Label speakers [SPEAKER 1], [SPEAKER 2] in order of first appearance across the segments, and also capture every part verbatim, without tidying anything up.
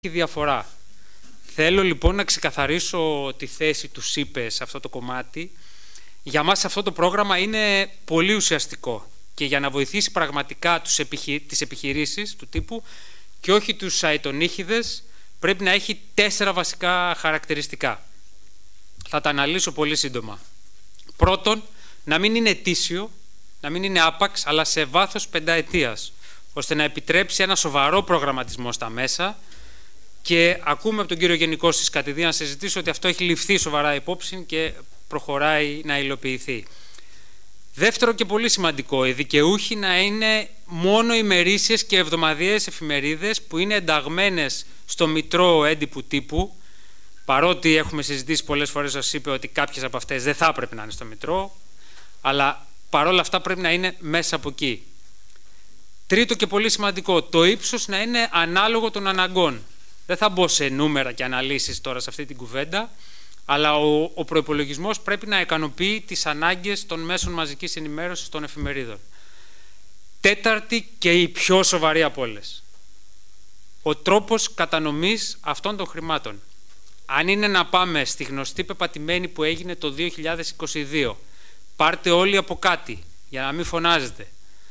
[SPEAKER 1] διαφορά. Θέλω λοιπόν να ξεκαθαρίσω τη θέση του ΣΥΠΕ σε αυτό το κομμάτι. Για μας αυτό το πρόγραμμα είναι πολύ ουσιαστικό και για να βοηθήσει πραγματικά τους επιχει... τις επιχειρήσεις του τύπου και όχι τους αετονίχηδες πρέπει να έχει τέσσερα βασικά χαρακτηριστικά. Θα τα αναλύσω πολύ σύντομα. Πρώτον, να μην είναι ετήσιο, να μην είναι άπαξ, αλλά σε βάθος πενταετίας, ώστε να επιτρέψει ένα σοβαρό προγραμματισμό στα μέσα. Και ακούμε από τον κύριο Γενικό στις κατηδία να συζητήσω ότι αυτό έχει ληφθεί σοβαρά υπόψη και προχωράει να υλοποιηθεί. Δεύτερο και πολύ σημαντικό, οι δικαιούχοι να είναι μόνο ημερήσιες και εβδομαδιαίες εφημερίδες που είναι ενταγμένες στο μητρό έντυπου τύπου, παρότι έχουμε συζητήσει πολλές φορές, σας είπε ότι κάποιες από αυτές δεν θα έπρεπε να είναι στο μητρό, αλλά παρόλα αυτά πρέπει να είναι μέσα από εκεί. Τρίτο και πολύ σημαντικό, το ύψος να είναι ανάλογο των αναγκών. Δεν θα μπω σε νούμερα και αναλύσεις τώρα σε αυτή την κουβέντα, αλλά ο, ο προϋπολογισμός πρέπει να ικανοποιεί τις ανάγκες των μέσων μαζικής ενημέρωσης των εφημερίδων. Τέταρτη και η πιο σοβαρή από όλες. Ο τρόπος κατανομής αυτών των χρημάτων. Αν είναι να πάμε στη γνωστή πεπατημένη που έγινε το δύο χιλιάδες είκοσι δύο, πάρτε όλοι από κάτι, για να μην φωνάζετε.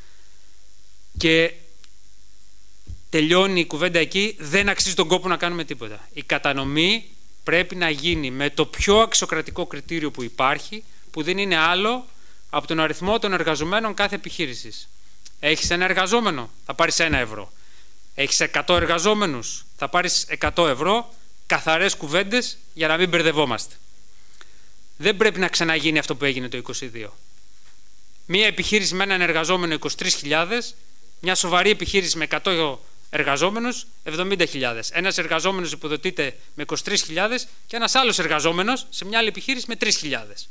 [SPEAKER 1] Και τελειώνει η κουβέντα εκεί, δεν αξίζει τον κόπο να κάνουμε τίποτα. Η κατανομή πρέπει να γίνει με το πιο αξιοκρατικό κριτήριο που υπάρχει, που δεν είναι άλλο από τον αριθμό των εργαζομένων κάθε επιχείρησης. Έχεις ένα εργαζόμενο, θα πάρεις ένα ευρώ. Έχεις εκατό εργαζόμενους, θα πάρεις εκατό ευρώ, καθαρές κουβέντες για να μην μπερδευόμαστε. Δεν πρέπει να ξαναγίνει αυτό που έγινε το είκοσι δύο. Μία επιχείρηση με έναν εργαζόμενο είκοσι τρεις χιλιάδες, μια σοβαρή επιχείρηση με εκατό εργαζόμενους, εβδομήντα χιλιάδες. Ένας εργαζόμενος υποδοτείται με είκοσι τρεις χιλιάδες και ένας άλλος εργαζόμενος σε μια άλλη επιχείρηση με τρεις χιλιάδες.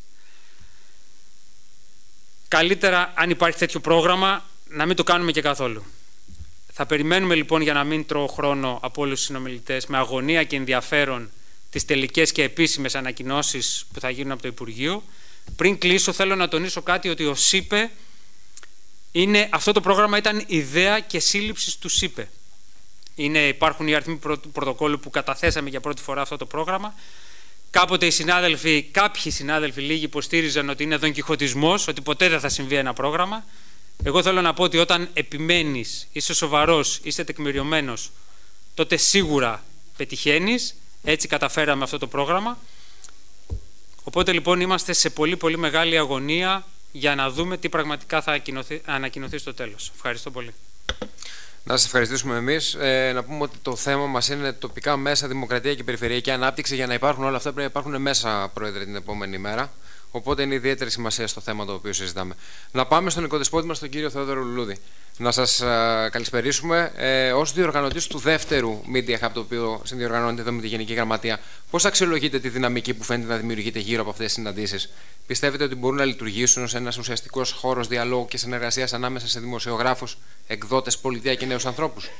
[SPEAKER 1] Καλύτερα, αν υπάρχει τέτοιο πρόγραμμα, να μην το κάνουμε και καθόλου. Θα περιμένουμε λοιπόν, για να μην τρώω χρόνο από όλους τους συνομιλητές, με αγωνία και ενδιαφέρον τις τελικές και επίσημες ανακοινώσεις που θα γίνουν από το Υπουργείο. Πριν κλείσω, θέλω να τονίσω κάτι, ότι ο ΣΥΠΕ είναι, αυτό το πρόγραμμα ήταν ιδέα και σύλληψης του ΣΥΠΕ. Είναι, υπάρχουν οι αριθμοί πρωτοκόλλου που καταθέσαμε για πρώτη φορά αυτό το πρόγραμμα. Κάποτε οι συνάδελφοι, κάποιοι συνάδελφοι λίγοι υποστήριζαν ότι είναι δονκιχωτισμός, ότι ποτέ δεν θα συμβεί ένα πρόγραμμα. Εγώ θέλω να πω ότι όταν επιμένεις, είσαι σοβαρός, είσαι τεκμηριωμένος, τότε σίγουρα πετυχαίνεις. Έτσι καταφέραμε αυτό το πρόγραμμα. Οπότε λοιπόν είμαστε σε πολύ πολύ μεγάλη αγωνία για να δούμε τι πραγματικά θα ανακοινωθεί στο τέλος. Ευχαριστώ πολύ.
[SPEAKER 2] Να σας ευχαριστήσουμε εμείς. Ε, να πούμε ότι το θέμα μας είναι τοπικά μέσα, δημοκρατία και περιφερειακή ανάπτυξη. Για να υπάρχουν όλα αυτά πρέπει να υπάρχουν μέσα, Πρόεδρε, την επόμενη μέρα. Οπότε είναι ιδιαίτερη σημασία στο θέμα το οποίο συζητάμε. Να πάμε στον οικοδεσπότη μας, τον κύριο Θεόδωρο Λουλούδη. Να σας α, καλησπερίσουμε. Ε, ως διοργανωτής του δεύτερου Media Hub, το οποίο συνδιοργανώνεται εδώ με τη Γενική Γραμματεία, πώς αξιολογείτε τη δυναμική που φαίνεται να δημιουργείται γύρω από αυτές τις συναντήσεις? Πιστεύετε ότι μπορούν να λειτουργήσουν ως ένας ουσιαστικός χώρος διαλόγου και συνεργασίας ανάμεσα σε δημοσιογράφους, εκδότες, πολιτεία και νέους ανθρώπους?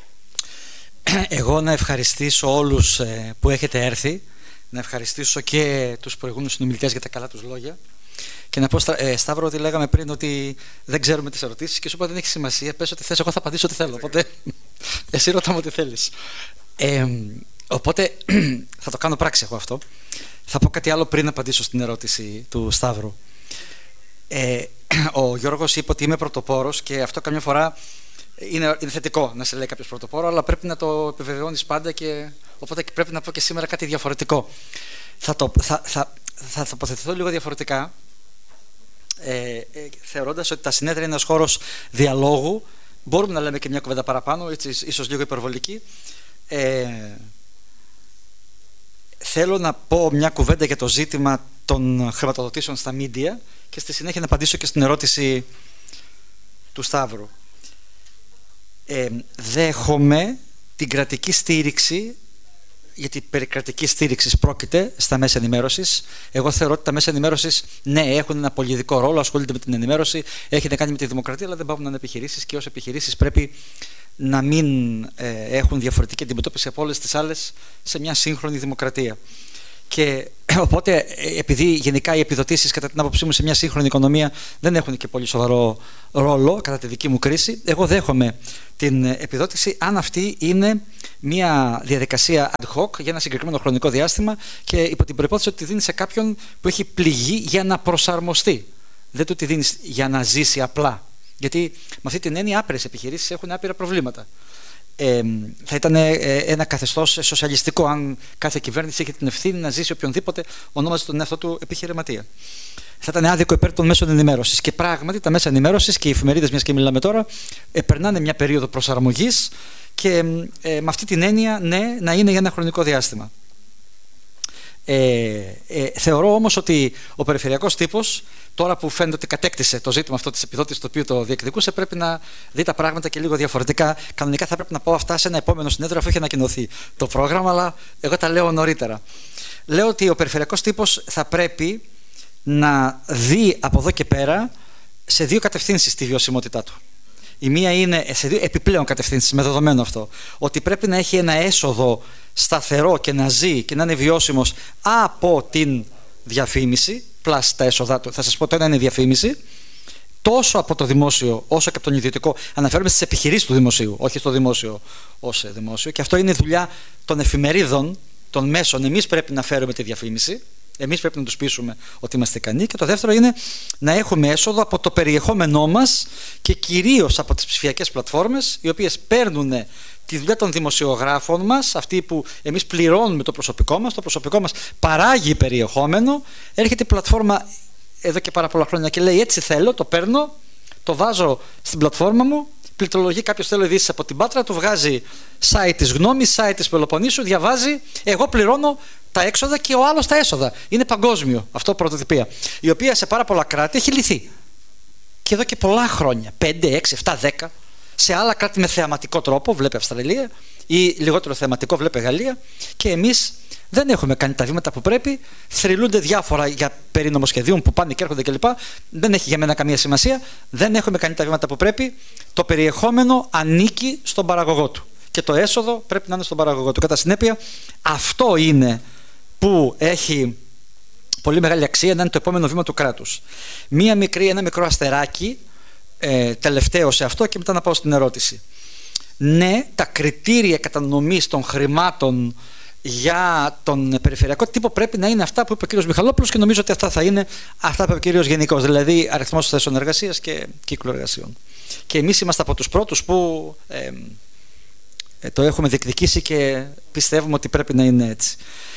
[SPEAKER 3] Εγώ να ευχαριστήσω όλους ε, που έχετε έρθει. Να ευχαριστήσω και τους προηγούμενους συνομιλητές για τα καλά τους λόγια. Και να πω, ε, Σταύρο, ότι λέγαμε πριν ότι δεν ξέρουμε τις ερωτήσεις και σου είπα δεν έχει σημασία. Πες ό,τι θες, εγώ θα απαντήσω ό,τι θέλω. Οπότε εσύ ρωτάμε ό,τι θέλεις. Ε, οπότε θα το κάνω πράξη εγώ αυτό. Θα πω κάτι άλλο πριν απαντήσω στην ερώτηση του Σταύρου. Ε, ο Γιώργος είπε ότι είμαι πρωτοπόρος και αυτό καμιά φορά είναι, είναι θετικό να σε λέει κάποιος πρωτοπόρο, αλλά πρέπει να το επιβεβαιώνεις πάντα και οπότε πρέπει να πω και σήμερα κάτι διαφορετικό. Θα, το, θα, θα, θα τοποθετηθώ λίγο διαφορετικά, ε, ε, θεωρώντας ότι τα συνέδρια είναι ένας χώρος διαλόγου. Μπορούμε να λέμε και μια κουβέντα παραπάνω, έτσι, ίσως λίγο υπερβολική. Ε, θέλω να πω μια κουβέντα για το ζήτημα των χρηματοδοτήσεων στα μίντια και στη συνέχεια να απαντήσω και στην ερώτηση του Σταύρου. Ε, δέχομαι την κρατική στήριξη, γιατί περί κρατικής στήριξης πρόκειται στα μέσα ενημέρωσης. Εγώ θεωρώ ότι τα μέσα ενημέρωσης, ναι, έχουν ένα πολιτικό ρόλο, ασχολούνται με την ενημέρωση, έχει να κάνει με τη δημοκρατία, αλλά δεν πάβουν να είναι επιχειρήσεις και ως επιχειρήσεις πρέπει να μην ε, έχουν διαφορετική αντιμετώπιση από όλες τις άλλες σε μια σύγχρονη δημοκρατία. Και οπότε, επειδή γενικά οι επιδοτήσεις, κατά την άποψή μου, σε μια σύγχρονη οικονομία δεν έχουν και πολύ σοβαρό ρόλο, κατά τη δική μου κρίση, εγώ δέχομαι την επιδότηση αν αυτή είναι μια διαδικασία ad hoc για ένα συγκεκριμένο χρονικό διάστημα και υπό την προϋπόθεση ότι τη δίνει σε κάποιον που έχει πληγεί για να προσαρμοστεί. Δεν του τη δίνει για να ζήσει απλά. Γιατί με αυτή την έννοια άπειρες επιχειρήσεις έχουν άπειρα προβλήματα. Ε, θα ήταν ε, ένα καθεστώς σοσιαλιστικό αν κάθε κυβέρνηση είχε την ευθύνη να ζήσει οποιονδήποτε ονόμαζε τον εαυτό του επιχειρηματία. Θα ήταν άδικο υπέρ των μέσων ενημέρωσης. Και πράγματι τα μέσα ενημέρωσης και οι εφημερίδες, μιας και μιλάμε τώρα, ε, περνάνε μια περίοδο προσαρμογής και ε, με αυτή την έννοια, ναι, να είναι για ένα χρονικό διάστημα. Ε, ε, θεωρώ όμως ότι ο περιφερειακός τύπος, τώρα που φαίνεται ότι κατέκτησε το ζήτημα αυτό της επιδότησης το οποίο το διεκδικούσε, πρέπει να δει τα πράγματα και λίγο διαφορετικά. Κανονικά θα πρέπει να πω αυτά σε ένα επόμενο συνέδριο, αφού είχε ανακοινωθεί το πρόγραμμα, αλλά εγώ τα λέω νωρίτερα. Λέω ότι ο περιφερειακός τύπος θα πρέπει να δει από εδώ και πέρα σε δύο κατευθύνσεις τη βιωσιμότητά του. Η μία είναι σε δύο επιπλέον κατευθύνσεις, με δεδομένο αυτό, ότι πρέπει να έχει ένα έσοδο σταθερό και να ζει και να είναι βιώσιμος από την διαφήμιση, πλάς τα έσοδα του. Θα σας πω, το ένα είναι η διαφήμιση, τόσο από το δημόσιο όσο και από τον ιδιωτικό. Αναφέρομαι στις επιχειρήσεις του δημοσίου, όχι στο δημόσιο ως δημόσιο. Και αυτό είναι δουλειά των εφημερίδων, των μέσων. Εμείς πρέπει να φέρουμε τη διαφήμιση. Εμείς πρέπει να τους πείσουμε ότι είμαστε ικανοί. Και το δεύτερο είναι να έχουμε έσοδο από το περιεχόμενό μας και κυρίως από τις ψηφιακές πλατφόρμες, οι οποίες παίρνουν τη δουλειά των δημοσιογράφων μας, αυτοί που εμείς πληρώνουμε το προσωπικό μας, το προσωπικό μας παράγει περιεχόμενο. Έρχεται η πλατφόρμα εδώ και πάρα πολλά χρόνια και λέει: έτσι θέλω, το παίρνω, το βάζω στην πλατφόρμα μου. Πληκτρολογεί κάποιος, θέλω ειδήσεις από την Πάτρα, του βγάζει site της Γνώμης, site της Πελοποννήσου, διαβάζει. Εγώ πληρώνω τα έξοδα και ο άλλος τα έσοδα. Είναι παγκόσμιο αυτό, πρωτοτυπία, η οποία σε πάρα πολλά κράτη έχει λυθεί. Και εδώ και πολλά χρόνια, πέντε, έξι, επτά, δέκα, σε άλλα κράτη με θεαματικό τρόπο, βλέπει Αυστραλία, ή λιγότερο θεαματικό, βλέπει Γαλλία, και εμείς δεν έχουμε κάνει τα βήματα που πρέπει. Θρυλούνται διάφορα για περί νομοσχεδίων που πάνε και έρχονται κλπ. Δεν έχει για μένα καμία σημασία. Δεν έχουμε κάνει τα βήματα που πρέπει. Το περιεχόμενο ανήκει στον παραγωγό του. Και το έσοδο πρέπει να είναι στον παραγωγό του. Κατά συνέπεια, αυτό είναι που έχει πολύ μεγάλη αξία να είναι το επόμενο βήμα του κράτους. Μία μικρή, ένα μικρό αστεράκι, ε, τελευταίο σε αυτό, και μετά να πάω στην ερώτηση. Ναι, τα κριτήρια κατανομής των χρημάτων για τον περιφερειακό τύπο πρέπει να είναι αυτά που είπε ο κύριος Μιχαλόπουλος, και νομίζω ότι αυτά θα είναι αυτά που είπε ο κύριος Γενικός, δηλαδή αριθμός θέσεων εργασίας και κύκλο εργασιών. Και εμείς είμαστε από τους πρώτους που ε, ε, το έχουμε διεκδικήσει και πιστεύουμε ότι πρέπει να είναι έτσι.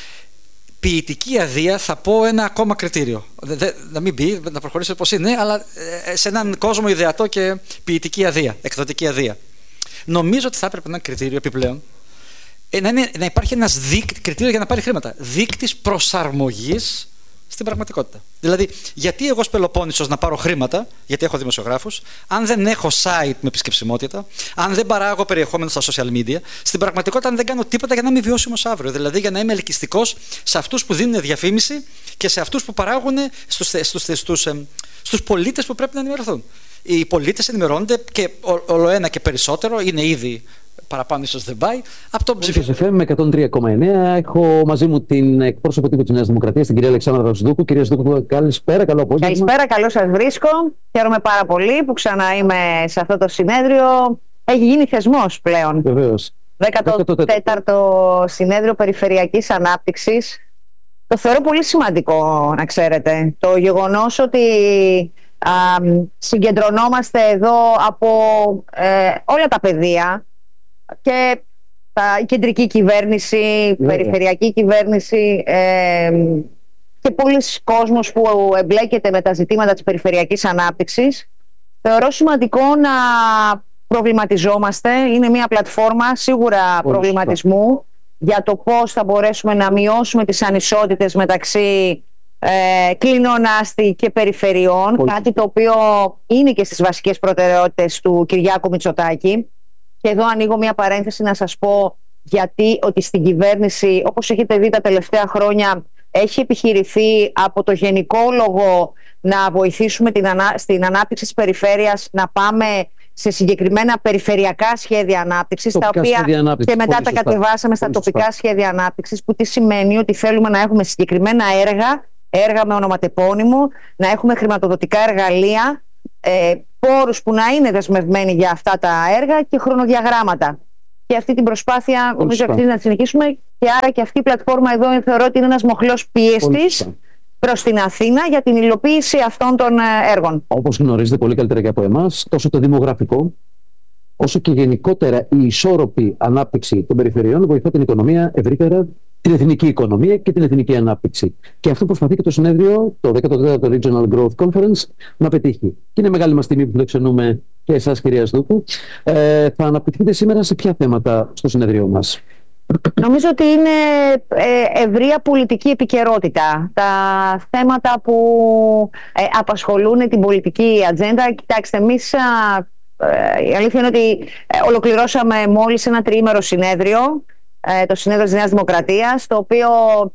[SPEAKER 3] Ποιητική αδεία, θα πω ένα ακόμα κριτήριο. Δε, δε, να μην πει, να προχωρήσω πως είναι, αλλά ε, σε έναν κόσμο ιδεατό και ποιητική αδεία, εκδοτική αδεία. Νομίζω ότι θα έπρεπε ένα κριτήριο επιπλέον. Να, είναι, να υπάρχει ένας δείκτη, κριτήριο για να πάρει χρήματα. Δείκτης προσαρμογής στην πραγματικότητα. Δηλαδή, γιατί εγώ ως Πελοπόννησος να πάρω χρήματα, γιατί έχω δημοσιογράφους, αν δεν έχω site με επισκεψιμότητα, αν δεν παράγω περιεχόμενο στα social media, στην πραγματικότητα αν δεν κάνω τίποτα για να είμαι βιώσιμος αύριο. Δηλαδή, για να είμαι ελκυστικός σε αυτούς που δίνουν διαφήμιση και σε αυτούς που παράγουν, στους, στους, στους, στους, στους πολίτες που πρέπει να ενημερωθούν. Οι πολίτες ενημερώνονται και όλο ένα και περισσότερο, είναι ήδη παραπάνω, ίσως δεν πάει, από το ψηφιακό.
[SPEAKER 4] Στο εφ εμ εκατόν τρία κόμμα εννέα έχω μαζί μου την εκπρόσωπο τύπου της Νέας Δημοκρατίας, την κυρία Αλεξάνδρα Ρωσδούκου. Κυρία Ρωσδούκου, καλησπέρα, καλό απόγευμα.
[SPEAKER 5] Καλησπέρα, καλώς σας βρίσκω. Χαίρομαι πάρα πολύ που ξανά είμαι σε αυτό το συνέδριο. Έχει γίνει θεσμός πλέον.
[SPEAKER 4] Βεβαίως.
[SPEAKER 5] δέκατο τέταρτο Συνέδριο Περιφερειακής Ανάπτυξης. Το θεωρώ πολύ σημαντικό, να ξέρετε. Το γεγονός ότι α, συγκεντρωνόμαστε εδώ από ε, όλα τα πεδία, και τα, η κεντρική κυβέρνηση, η περιφερειακή κυβέρνηση ε, και πολλοί κόσμος που εμπλέκεται με τα ζητήματα της περιφερειακής ανάπτυξης. Θεωρώ σημαντικό να προβληματιζόμαστε. Είναι μια πλατφόρμα σίγουρα προβληματισμού για το πώς θα μπορέσουμε να μειώσουμε τις ανισότητες μεταξύ ε, κλινών άστη και περιφερειών, Πολύ. κάτι το οποίο είναι και στις βασικές προτεραιότητες του Κυριάκου Μητσοτάκη. Και εδώ ανοίγω μια παρένθεση να σας πω γιατί ότι στην κυβέρνηση, όπως έχετε δει τα τελευταία χρόνια, έχει επιχειρηθεί από το γενικόλογο να βοηθήσουμε την ανά, στην ανάπτυξη της περιφέρειας, να πάμε σε συγκεκριμένα περιφερειακά σχέδια ανάπτυξης, τα οποία και μετά τα κατεβάσαμε στα τοπικά σχέδια ανάπτυξης, που τι σημαίνει ότι θέλουμε να έχουμε συγκεκριμένα έργα, έργα με ονοματεπώνυμο, να έχουμε χρηματοδοτικά εργαλεία, ε, πόρους που να είναι δεσμευμένοι για αυτά τα έργα και χρονοδιαγράμματα. Και αυτή την προσπάθεια νομίζω αυτή να συνεχίσουμε, και άρα και αυτή η πλατφόρμα εδώ θεωρώ ότι είναι ένας μοχλός πίεσης προς την Αθήνα για την υλοποίηση αυτών των έργων.
[SPEAKER 4] Όπως γνωρίζετε πολύ καλύτερα και από εμάς, τόσο το δημογραφικό όσο και γενικότερα η ισόρροπη ανάπτυξη των περιφερειών βοηθά την οικονομία ευρύτερα, την εθνική οικονομία και την εθνική ανάπτυξη. Και αυτό προσπαθεί και το συνέδριο, το δέκατο τέταρτο Regional Growth Conference, να πετύχει. Και είναι μεγάλη μας τιμή που φιλοξενούμε και εσάς, κυρία Σδούκου. Ε, θα αναπτυχθείτε σήμερα σε ποια θέματα στο συνέδριό μας?
[SPEAKER 5] Νομίζω ότι είναι ευρεία πολιτική επικαιρότητα. Τα θέματα που ε, απασχολούν την πολιτική ατζέντα. Κοιτάξτε, εμείς ε, η αλήθεια είναι ότι ολοκληρώσαμε μόλις ένα τριήμερο συνέδριο, ε, το συνέδριο της Νέας Δημοκρατίας, το οποίο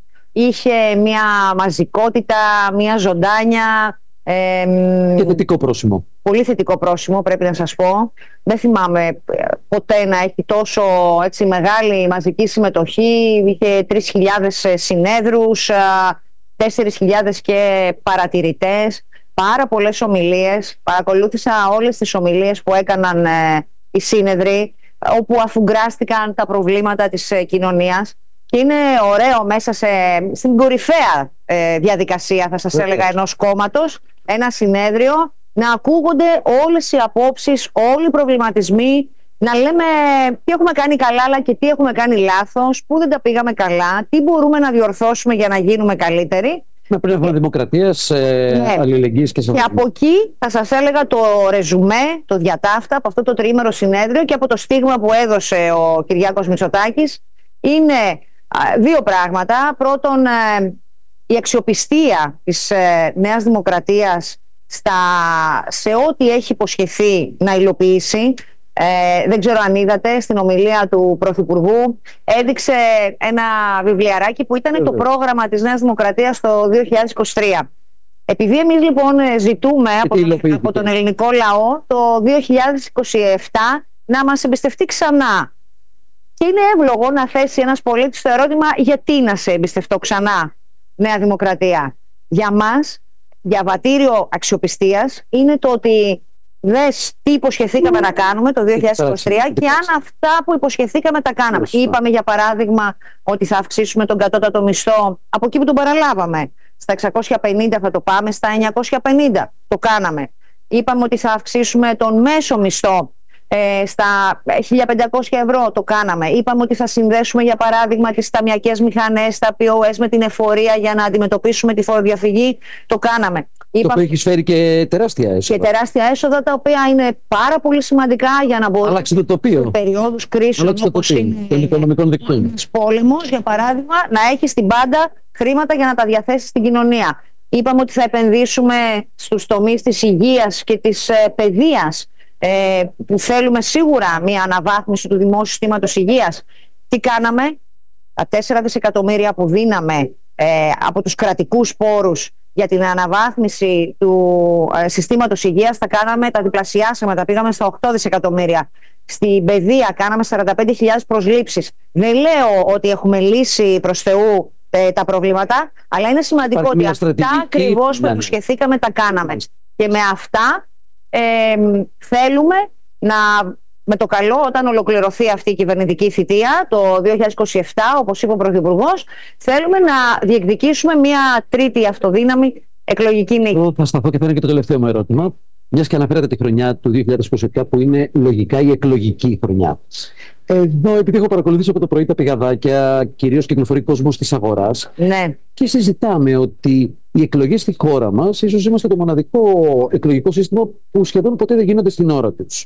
[SPEAKER 5] είχε μια μαζικότητα, μια ζωντάνια. Ε,
[SPEAKER 4] και θετικό πρόσημο.
[SPEAKER 5] Πολύ θετικό πρόσημο, πρέπει να σας πω. Δεν θυμάμαι ποτέ να έχει τόσο έτσι, μεγάλη μαζική συμμετοχή. Είχε τρεις χιλιάδες συνέδρους, τέσσερις χιλιάδες και παρατηρητές, πάρα πολλές ομιλίες. Παρακολούθησα όλες τις ομιλίες που έκαναν ε, οι σύνεδροι, όπου αφουγκράστηκαν τα προβλήματα της ε, κοινωνίας. Και είναι ωραίο μέσα σε, στην κορυφαία ε, διαδικασία, θα σας έλεγα, ενός κόμματος, ένα συνέδριο, να ακούγονται όλες οι απόψεις, όλοι οι προβληματισμοί, να λέμε τι έχουμε κάνει καλά αλλά και τι έχουμε κάνει λάθος, πού δεν τα πήγαμε καλά, τι μπορούμε να διορθώσουμε για να γίνουμε καλύτεροι.
[SPEAKER 4] Με πνεύμα δημοκρατίας, ε, ναι. αλληλεγγύης και σεβασμού.
[SPEAKER 5] Και από εκεί θα σας έλεγα το ρεζουμέ, το διατάφτα από αυτό το τριήμερο συνέδριο και από το στίγμα που έδωσε ο Κυριάκος Μητσοτάκης είναι δύο πράγματα. Πρώτον, η αξιοπιστία της Νέας Δημοκρατίας στα, σε ό,τι έχει υποσχεθεί να υλοποιήσει. Ε, δεν ξέρω αν είδατε, στην ομιλία του Πρωθυπουργού έδειξε ένα βιβλιαράκι που ήταν το πρόγραμμα της Νέας Δημοκρατίας το δύο χιλιάδες είκοσι τρία. Επειδή εμείς λοιπόν ζητούμε από τον, από τον ελληνικό λαό το δύο χιλιάδες είκοσι επτά να μας εμπιστευτεί ξανά. Και είναι εύλογο να θέσει ένας πολίτης το ερώτημα, γιατί να σε εμπιστευτώ ξανά, Νέα Δημοκρατία? Για μας, διαβατήριο αξιοπιστίας είναι το ότι δες τι υποσχεθήκαμε να κάνουμε το δύο χιλιάδες είκοσι τρία και αν αυτά που υποσχεθήκαμε τα κάναμε. Είπαμε για παράδειγμα ότι θα αυξήσουμε τον κατώτατο μισθό από εκεί που τον παραλάβαμε. Στα εξακόσια πενήντα θα το πάμε στα εννιακόσια πενήντα. Το κάναμε. Είπαμε ότι θα αυξήσουμε τον μέσο μισθό ε, στα χίλια πεντακόσια ευρώ. Το κάναμε. Είπαμε ότι θα συνδέσουμε για παράδειγμα τις ταμιακές μηχανές, τα πι ο ες με την εφορία για να αντιμετωπίσουμε τη φοροδιαφυγή. Το κάναμε.
[SPEAKER 4] Το οποίο έχει φέρει και τεράστια έσοδα.
[SPEAKER 5] Και τεράστια έσοδα τα οποία είναι πάρα πολύ σημαντικά για να μπορούν
[SPEAKER 4] σε
[SPEAKER 5] περιόδους κρίσεων όπως είναι
[SPEAKER 4] των οικονομικών δικτύων.
[SPEAKER 5] Πόλεμος, για παράδειγμα, να έχεις στην πάντα χρήματα για να τα διαθέσεις στην κοινωνία. Είπαμε ότι θα επενδύσουμε στους τομείς της υγείας και της ε, παιδείας, ε, που θέλουμε σίγουρα μια αναβάθμιση του δημόσιου συστήματος υγείας. Τι κάναμε? Τα τέσσερα δισεκατομμύρια που δίναμε ε, από τους κρατικούς πόρους για την αναβάθμιση του ε, συστήματος υγείας, τα κάναμε, τα διπλασιάσαμε, τα πήγαμε στα οκτώ δισεκατομμύρια. Στην παιδεία κάναμε σαράντα πέντε χιλιάδες προσλήψεις. Δεν λέω ότι έχουμε λύσει προς Θεού ε, τα προβλήματα, αλλά είναι σημαντικό ότι αυτά ακριβώς που υποσχεθήκαμε τα κάναμε. Και με αυτά ε, θέλουμε να, με το καλό, όταν ολοκληρωθεί αυτή η κυβερνητική θητεία το δύο χιλιάδες είκοσι επτά, όπως είπε ο Πρωθυπουργός, θέλουμε να διεκδικήσουμε μια τρίτη αυτοδύναμη εκλογική νίκη.
[SPEAKER 4] Εγώ θα σταθώ και θα είναι και το τελευταίο μου ερώτημα. Μιας και αναφέρατε τη χρονιά του δύο χιλιάδες είκοσι επτά, που είναι λογικά η εκλογική χρονιά. Εδώ, επειδή έχω παρακολουθήσει από το πρωί τα πηγαδάκια, κυρίως κυκλοφορεί κόσμος της αγοράς,
[SPEAKER 5] ναι.
[SPEAKER 4] και συζητάμε ότι οι εκλογές στη χώρα μας ίσως είμαστε το μοναδικό εκλογικό σύστημα που σχεδόν ποτέ δεν γίνονται στην ώρα τους.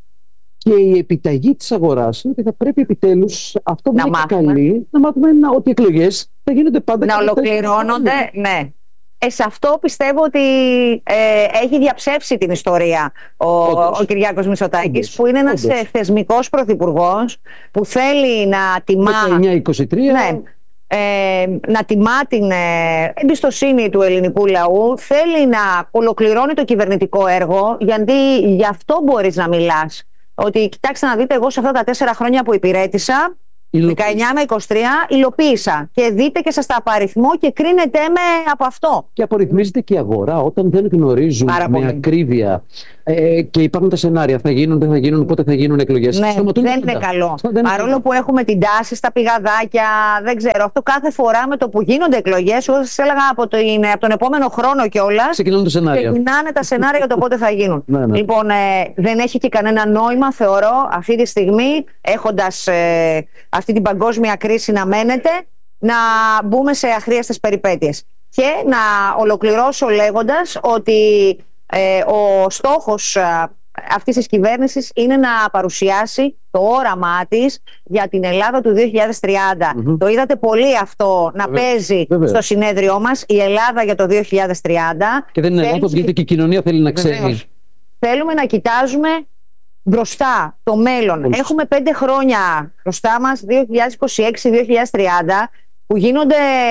[SPEAKER 4] Και η επιταγή της αγοράς είναι ότι θα πρέπει επιτέλους αυτό που είναι καλή, να μάθουμε να, ότι οι εκλογές θα γίνονται πάντα.
[SPEAKER 5] Να ολοκληρώνονται, ναι. Ε, σε αυτό πιστεύω ότι ε, έχει διαψεύσει την ιστορία ο, ο Κυριάκος Μητσοτάκης, που είναι ένας Όντως. θεσμικός πρωθυπουργός που θέλει να τιμά
[SPEAKER 4] δεκαεννιά είκοσι τρία
[SPEAKER 5] ναι, ε, να τιμά την ε, εμπιστοσύνη του ελληνικού λαού, θέλει να ολοκληρώνει το κυβερνητικό έργο, γιατί γι' αυτό μπορείς να μιλάς. Ότι κοιτάξτε να δείτε, εγώ σε αυτά τα τέσσερα χρόνια που υπηρέτησα, δεκαεννιά με είκοσι τρία, υλοποίησα. Και δείτε και σας τα απαριθμώ και κρίνετε με από αυτό.
[SPEAKER 4] Και απορριθμίζεται και η αγορά όταν δεν γνωρίζουν
[SPEAKER 5] Πάρα
[SPEAKER 4] με
[SPEAKER 5] πολύ.
[SPEAKER 4] ακρίβεια ε, και υπάρχουν τα σενάρια. Θα γίνουν, δεν θα γίνουν, πότε θα γίνουν εκλογές.
[SPEAKER 5] Ναι,
[SPEAKER 4] Σταματούν
[SPEAKER 5] δεν
[SPEAKER 4] πάντα.
[SPEAKER 5] είναι καλό.
[SPEAKER 4] Αυτό δεν είναι
[SPEAKER 5] Παρόλο
[SPEAKER 4] καλό.
[SPEAKER 5] που έχουμε την τάση στα πηγαδάκια, δεν ξέρω. Αυτό κάθε φορά με το που γίνονται εκλογές, εγώ σας έλεγα από, το, είναι, από τον επόμενο χρόνο κιόλας.
[SPEAKER 4] Ξεκινούν τα σενάρια.
[SPEAKER 5] Ξεκινάνε τα σενάρια για το πότε θα γίνουν.
[SPEAKER 4] Ναι, ναι.
[SPEAKER 5] Λοιπόν, ε, δεν έχει και κανένα νόημα, θεωρώ, αυτή τη στιγμή, έχοντας ε, αυτή την παγκόσμια κρίση να μένετε, να μπούμε σε αχρίαστες περιπέτειες. Και να ολοκληρώσω λέγοντας ότι ε, ο στόχος ε, αυτής της κυβέρνησης είναι να παρουσιάσει το όραμά της για την Ελλάδα του δύο χιλιάδες τριάντα.
[SPEAKER 4] Mm-hmm.
[SPEAKER 5] Το είδατε πολύ αυτό να
[SPEAKER 4] Βέβαια.
[SPEAKER 5] παίζει
[SPEAKER 4] Βέβαια.
[SPEAKER 5] στο συνέδριό μας, η Ελλάδα για το δύο χιλιάδες τριάντα.
[SPEAKER 4] Και δεν είναι
[SPEAKER 5] Θέλουμε-
[SPEAKER 4] λάθος, γιατί και η κοινωνία θέλει να ξέρει.
[SPEAKER 5] Βεβαίως. Θέλουμε να κοιτάζουμε μπροστά το μέλλον.
[SPEAKER 4] Μάλιστα.
[SPEAKER 5] Έχουμε πέντε χρόνια μπροστά μας, δύο χιλιάδες είκοσι έξι με δύο χιλιάδες τριάντα, που γίνονται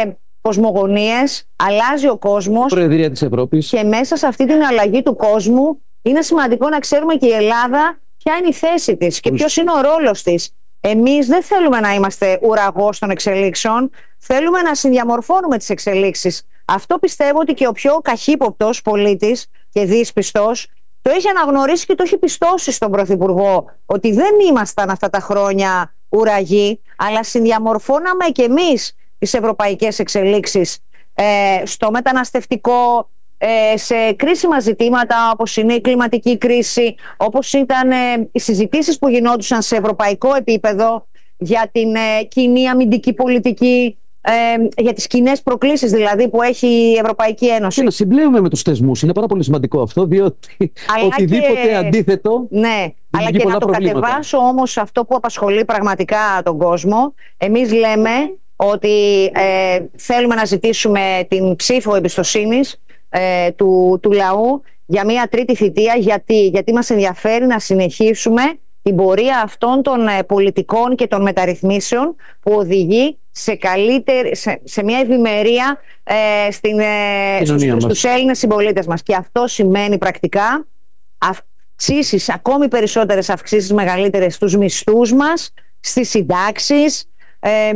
[SPEAKER 5] κοσμογονίες, αλλάζει ο κόσμος.
[SPEAKER 4] Προεδρία της Ευρώπης.
[SPEAKER 5] Και μέσα σε αυτή την αλλαγή του κόσμου είναι σημαντικό να ξέρουμε και η Ελλάδα ποια είναι η θέση της και ποιος είναι ο ρόλος της. Εμείς δεν θέλουμε να είμαστε ουραγός των εξελίξεων, θέλουμε να συνδιαμορφώνουμε τις εξελίξεις. Αυτό πιστεύω ότι και ο πιο καχύποπτος πολίτης και δύσπιστος το έχει αναγνωρίσει και το έχει πιστώσει στον Πρωθυπουργό, ότι δεν ήμασταν αυτά τα χρόνια ουραγοί, αλλά συνδιαμορφώναμε και εμείς τις ευρωπαϊκές εξελίξεις ε, στο μεταναστευτικό, ε, σε κρίσιμα ζητήματα όπως είναι η κλιματική κρίση, όπως ήταν ε, οι συζητήσεις που γινόντουσαν σε ευρωπαϊκό επίπεδο για την ε, κοινή αμυντική πολιτική, ε, για τις κοινές προκλήσεις δηλαδή που έχει η Ευρωπαϊκή Ένωση.
[SPEAKER 4] Και να συμπλέουμε με τους θεσμούς. Είναι πάρα πολύ σημαντικό αυτό, διότι
[SPEAKER 5] Αλλά
[SPEAKER 4] οτιδήποτε
[SPEAKER 5] και-
[SPEAKER 4] αντίθετο.
[SPEAKER 5] Ναι, αλλά
[SPEAKER 4] δημιουργεί
[SPEAKER 5] και
[SPEAKER 4] πολλά
[SPEAKER 5] να το
[SPEAKER 4] προβλήματα.
[SPEAKER 5] κατεβάσω όμως αυτό που απασχολεί πραγματικά τον κόσμο. Εμείς λέμε ότι ε, θέλουμε να ζητήσουμε την ψήφο εμπιστοσύνης ε, του, του λαού για μια τρίτη θητεία. Γιατί, γιατί μας ενδιαφέρει να συνεχίσουμε την πορεία αυτών των ε, πολιτικών και των μεταρρυθμίσεων που οδηγεί σε, καλύτερη, σε, σε μια ευημερία ε, στην, ε, στους,
[SPEAKER 4] Κοινωνία μας.
[SPEAKER 5] στους Έλληνες συμπολίτες μας. Και αυτό σημαίνει πρακτικά αυξήσεις, ακόμη περισσότερες αυξήσεις μεγαλύτερες στους μισθούς μας, στις συντάξεις, ε,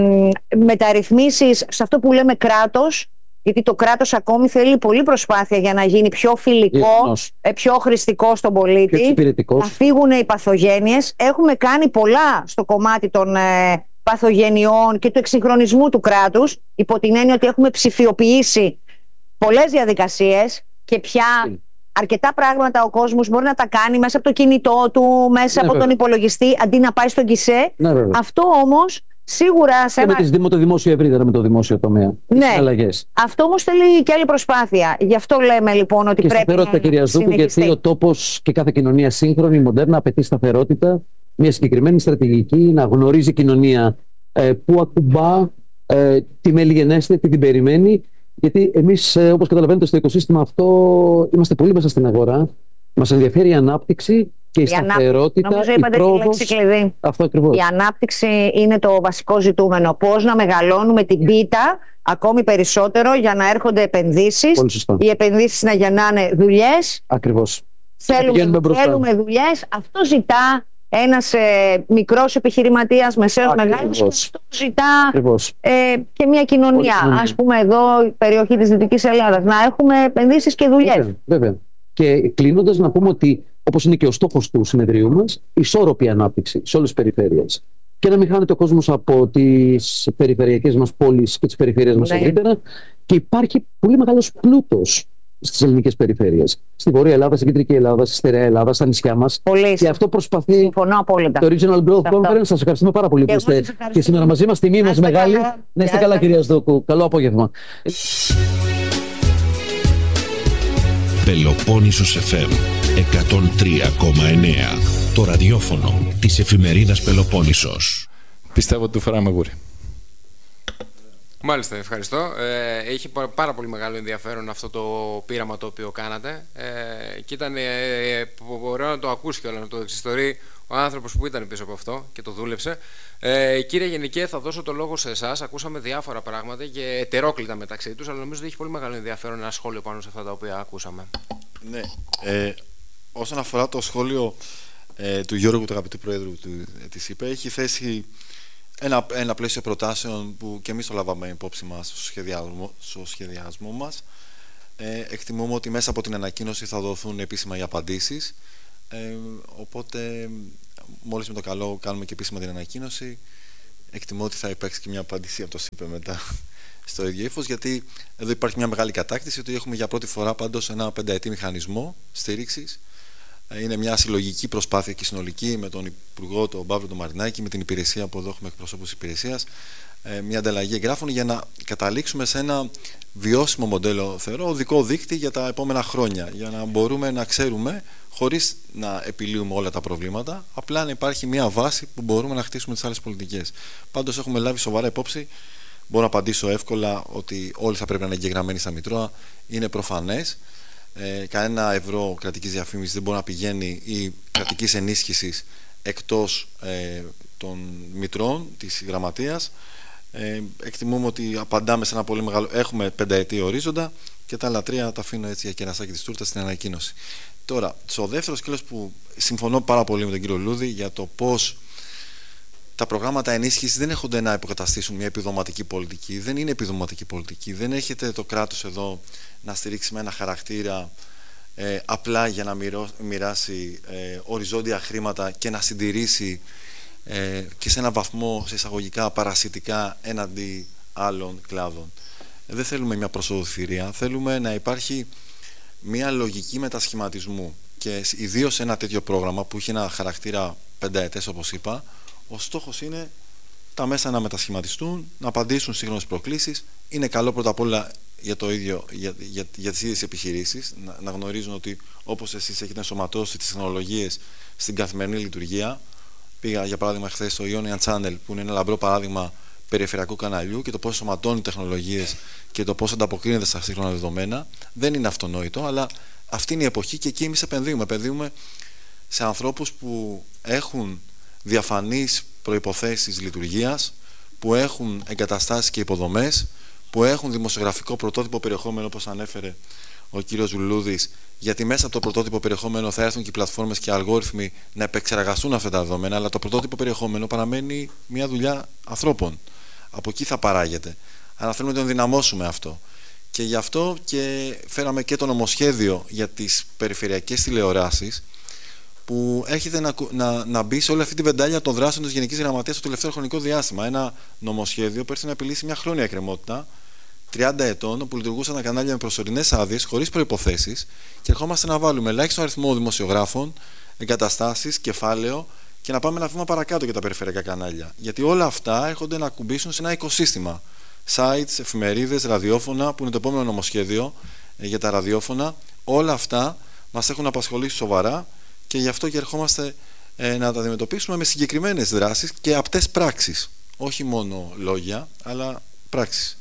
[SPEAKER 5] μεταρρυθμίσεις σε αυτό που λέμε κράτος, γιατί το κράτος ακόμη θέλει πολλή προσπάθεια για να γίνει πιο φιλικό,
[SPEAKER 4] Διεθνώς.
[SPEAKER 5] ε, πιο χρηστικό στον
[SPEAKER 4] Πιο
[SPEAKER 5] πολίτη,
[SPEAKER 4] εξυπηρετικός.
[SPEAKER 5] να φύγουν οι παθογένειες. Έχουμε κάνει πολλά στο κομμάτι των ε, παθογενειών και του εξυγχρονισμού του κράτους, υπό την έννοια ότι έχουμε ψηφιοποιήσει πολλές διαδικασίες και πια αρκετά πράγματα ο κόσμος μπορεί να τα κάνει μέσα από το κινητό του, μέσα
[SPEAKER 4] Ναι,
[SPEAKER 5] από
[SPEAKER 4] βέβαια.
[SPEAKER 5] τον υπολογιστή, αντί να πάει στον ΚΙΣΕ.
[SPEAKER 4] Ναι, βέβαια.
[SPEAKER 5] Αυτό όμως σίγουρα σε
[SPEAKER 4] Και με,
[SPEAKER 5] ένα...
[SPEAKER 4] τις, δημο- το δημόσιο ευρύτερα, με το δημόσιο τομέα.
[SPEAKER 5] Ναι.
[SPEAKER 4] Τις αλλαγές.
[SPEAKER 5] Αυτό όμως θέλει και άλλη προσπάθεια. Γι' αυτό λέμε λοιπόν ότι
[SPEAKER 4] Και
[SPEAKER 5] πρέπει
[SPEAKER 4] σταθερότητα,
[SPEAKER 5] να
[SPEAKER 4] κυρία Ζούκου,
[SPEAKER 5] συνεχιστεί.
[SPEAKER 4] γιατί ο τόπος και κάθε κοινωνία σύγχρονη, μοντέρνα, απαιτεί σταθερότητα, μια συγκεκριμένη στρατηγική, να γνωρίζει η κοινωνία ε, πού ακουμπά, ε, τι μελιγενέστε, τι την περιμένει. Γιατί εμείς, ε, όπως καταλαβαίνετε, στο οικοσύστημα αυτό είμαστε πολύ μέσα στην αγορά. Μας ενδιαφέρει η ανάπτυξη και η,
[SPEAKER 5] Η ανάπτυξη.
[SPEAKER 4] σταθερότητα,
[SPEAKER 5] Νομίζω
[SPEAKER 4] η
[SPEAKER 5] είπατε τη
[SPEAKER 4] πρόοδος.
[SPEAKER 5] λέξη κλειδί.
[SPEAKER 4] Αυτό ακριβώς.
[SPEAKER 5] Η ανάπτυξη είναι το βασικό ζητούμενο. Πώς να μεγαλώνουμε την πίτα ακόμη περισσότερο για να έρχονται επενδύσεις.
[SPEAKER 4] Πολύ σωστά.
[SPEAKER 5] Οι επενδύσεις να γεννάνε δουλειές.
[SPEAKER 4] Ακριβώς.
[SPEAKER 5] Θέλουμε,
[SPEAKER 4] πηγαίνουμε μπροστά.
[SPEAKER 5] θέλουμε δουλειές. Αυτό ζητά ένας ε, μικρός επιχειρηματίας, μεσαίος,
[SPEAKER 4] Ακριβώς.
[SPEAKER 5] μεγάλος. Αυτό ζητά
[SPEAKER 4] Ακριβώς.
[SPEAKER 5] ε, και μια κοινωνία.
[SPEAKER 4] Όλη κοινωνία.
[SPEAKER 5] Ας πούμε εδώ η περιοχή της Δυτικής Ελλάδας. Να έχουμε επενδύσεις και δουλειές.
[SPEAKER 4] Βέβαια, βέβαια. Και κλείνοντας, να πούμε ότι, όπως είναι και ο στόχος του συνεδρίου μας, ισόρροπη ανάπτυξη σε όλες τις περιφέρειες. Και να μην χάνεται ο κόσμος από τις περιφερειακές μας πόλεις και τις περιφέρειες μας
[SPEAKER 5] Ναι.
[SPEAKER 4] ευρύτερα. Και υπάρχει πολύ μεγάλος πλούτος στις ελληνικές περιφέρειες. Στη Βόρεια Ελλάδα, στην Κεντρική Ελλάδα, στη Στερεά Ελλάδα, στα νησιά μας.
[SPEAKER 5] Πολύ
[SPEAKER 4] Και αυτό προσπαθεί
[SPEAKER 5] συμφωνώ απόλυτα.
[SPEAKER 4] το Regional Growth
[SPEAKER 5] Σε αυτό.
[SPEAKER 4] Conference. Σας ευχαριστούμε πάρα πολύ
[SPEAKER 5] Και
[SPEAKER 4] που
[SPEAKER 5] εγώ σας
[SPEAKER 4] είστε
[SPEAKER 5] ευχαριστώ.
[SPEAKER 4] και σήμερα μαζί μας. Τιμή
[SPEAKER 5] Να
[SPEAKER 4] μας
[SPEAKER 5] είστε
[SPEAKER 4] μεγάλη.
[SPEAKER 5] καλά.
[SPEAKER 4] Να είστε
[SPEAKER 5] Γεια
[SPEAKER 4] καλά,
[SPEAKER 5] σας.
[SPEAKER 4] κυρία Σδόκου. Καλό απόγευμα.
[SPEAKER 6] Πελοπόννησος εφ εμ εκατόν τρία κόμμα εννέα. Το ραδιόφωνο της εφημερίδας Πελοπόννησος.
[SPEAKER 7] Πιστεύω ότι του φέραμε γούρι.
[SPEAKER 2] Μάλιστα, ευχαριστώ. Ε, έχει πα- πάρα πολύ μεγάλο ενδιαφέρον αυτό το πείραμα το οποίο κάνατε. Ε, και ήταν ε, ε, ωραίο να το ακούσει και όλα, να το εξιστορεί ο άνθρωπος που ήταν πίσω από αυτό και το δούλεψε. Ε, κύριε Γενικέ, θα δώσω το λόγο σε εσάς. Ακούσαμε διάφορα πράγματα και ετερόκλητα μεταξύ τους, αλλά νομίζω ότι έχει πολύ μεγάλο ενδιαφέρον ένα σχόλιο πάνω σε αυτά τα οποία ακούσαμε.
[SPEAKER 7] Ναι. Ε, όσον αφορά το σχόλιο ε, του Γιώργου, του αγαπητού Προέδρου του, της ΥΠΕ, έχει θέσει ένα, ένα πλαίσιο προτάσεων που και εμείς το λάβαμε υπόψη μας στο σχεδιασμό, στο σχεδιασμό μας. Ε, εκτιμούμε ότι μέσα από την ανακοίνωση θα δοθούν επίσημα οι απαντήσεις. Ε, οπότε, μόλις με το καλό κάνουμε και επίσημα την ανακοίνωση, εκτιμώ ότι θα υπάρξει και μια απάντηση από το ΣΥΠΕ μετά στο ίδιο ύφος, γιατί εδώ υπάρχει μια μεγάλη κατάκτηση ότι έχουμε για πρώτη φορά πάντως ένα πενταετή μηχανισμό στήριξης. Είναι μια συλλογική προσπάθεια και συνολική με τον Υπουργό, τον Παύλο τον Μαρινάκη, με την υπηρεσία που εδώ έχουμε εκπροσώπους υπηρεσίας, μια ανταλλαγή εγγράφων για να καταλήξουμε σε ένα βιώσιμο μοντέλο, θεωρώ, οδικό δίκτυ για τα επόμενα χρόνια, για να μπορούμε να ξέρουμε, χωρίς να επιλύουμε όλα τα προβλήματα, απλά να υπάρχει μια βάση που μπορούμε να χτίσουμε τις άλλες πολιτικές. Πάντως έχουμε λάβει σοβαρά υπόψη. Μπορώ να απαντήσω εύκολα ότι όλοι θα πρέπει να είναι εγγεγραμμένοι στα Μητρώα. Είναι προφανές. Ε, κανένα ευρώ κρατικής διαφήμισης δεν μπορεί να πηγαίνει ή κρατικής ενίσχυσης εκτός ε, των Μητρώων της Γραμματείας. Ε, εκτιμούμε ότι απαντάμε σε ένα πολύ μεγάλο. Έχουμε πενταετή ορίζοντα και τα άλλα τρία τα αφήνω έτσι για κερασάκι της τούρτας στην ανακοίνωση. Τώρα, στο δεύτερο σκέλος που συμφωνώ πάρα πολύ με τον κύριο Λούδη για το πώς τα προγράμματα ενίσχυσης δεν έχονται να υποκαταστήσουν μια επιδοματική πολιτική. Δεν είναι επιδοματική πολιτική. Δεν έχετε το κράτος εδώ να στηρίξει με ένα χαρακτήρα ε, απλά για να μοιράσει ε, οριζόντια χρήματα και να συντηρήσει ε, και σε έναν βαθμό, σε εισαγωγικά, παρασιτικά έναντι άλλων κλάδων. Ε, δεν θέλουμε μια προσοδοθυρία. Θέλουμε να υπάρχει μια λογική μετασχηματισμού. Και ιδίως σε ένα τέτοιο πρόγραμμα που έχει ένα χαρακτήρα πενταετές, όπως είπα, ο στόχος είναι τα μέσα να μετασχηματιστούν, να απαντήσουν σύγχρονες προκλήσεις. Είναι καλό πρώτα απ' όλα για, το ίδιο, για, για, για τις ίδιες επιχειρήσεις να, να γνωρίζουν ότι όπως εσείς έχετε ενσωματώσει τις τεχνολογίες στην καθημερινή λειτουργία. Πήγα για παράδειγμα χθες στο Ionian Channel, που είναι ένα λαμπρό παράδειγμα περιφερειακού καναλιού, και το πώς ενσωματώνει τεχνολογίες και το πώς ανταποκρίνεται στα σύγχρονα δεδομένα. Δεν είναι αυτονόητο, αλλά αυτή είναι η εποχή και εκεί εμείς επενδύουμε. Επενδύουμε σε ανθρώπους που έχουν διαφανείς προϋποθέσεις λειτουργίας, που έχουν εγκαταστάσεις και υποδομές, που έχουν δημοσιογραφικό πρωτότυπο περιεχόμενο, όπως ανέφερε ο κύριος Ζουλούδης, γιατί μέσα από το πρωτότυπο περιεχόμενο θα έρθουν και οι πλατφόρμες και οι αλγόριθμοι να επεξεργαστούν αυτά τα δεδομένα, αλλά το πρωτότυπο περιεχόμενο παραμένει μια δουλειά ανθρώπων. Από εκεί θα παράγεται. Αλλά θέλουμε να το ενδυναμώσουμε αυτό. Και γι' αυτό και φέραμε και το νομοσχέδιο για τις περιφερειακές τηλεοράσεις, που έρχεται να, να, να μπει σε όλη αυτή τη βεντάλια των δράσεων της Γενικής Γραμματείας στο τελευταίο χρονικό διάστημα. Ένα νομοσχέδιο που έρχεται να επιλύσει μια χρόνια εκκρεμότητα τριάντα ετών, όπου λειτουργούσαν τα κανάλια με προσωρινές άδειες, χωρίς προϋποθέσεις, και ερχόμαστε να βάλουμε ελάχιστο αριθμό δημοσιογράφων, εγκαταστάσεις, κεφάλαιο, και να πάμε ένα βήμα παρακάτω για τα περιφερειακά κανάλια. Γιατί όλα αυτά έρχονται να ακουμπήσουν σε ένα οικοσύστημα. Sites, εφημερίδες, ραδιόφωνα, που είναι το επόμενο νομοσχέδιο ε, για τα ραδιόφωνα. Όλα αυτά μας έχουν απασχολήσει σοβαρά. Και γι' αυτό και ερχόμαστε ε, να τα αντιμετωπίσουμε με συγκεκριμένες δράσεις και απτές πράξεις. Όχι μόνο λόγια, αλλά πράξεις.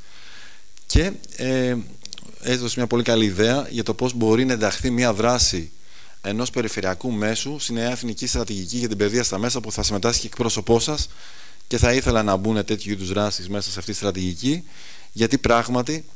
[SPEAKER 7] Και ε, έδωσε μια πολύ καλή ιδέα για το πώς μπορεί να ενταχθεί μια δράση ενός περιφερειακού μέσου στη νέα εθνική στρατηγική για την παιδεία στα μέσα, που θα συμμετάσχει και εκπρόσωπός σας, και θα ήθελα να μπουν τέτοιου είδους δράσεις μέσα σε αυτή τη στρατηγική, γιατί πράγματι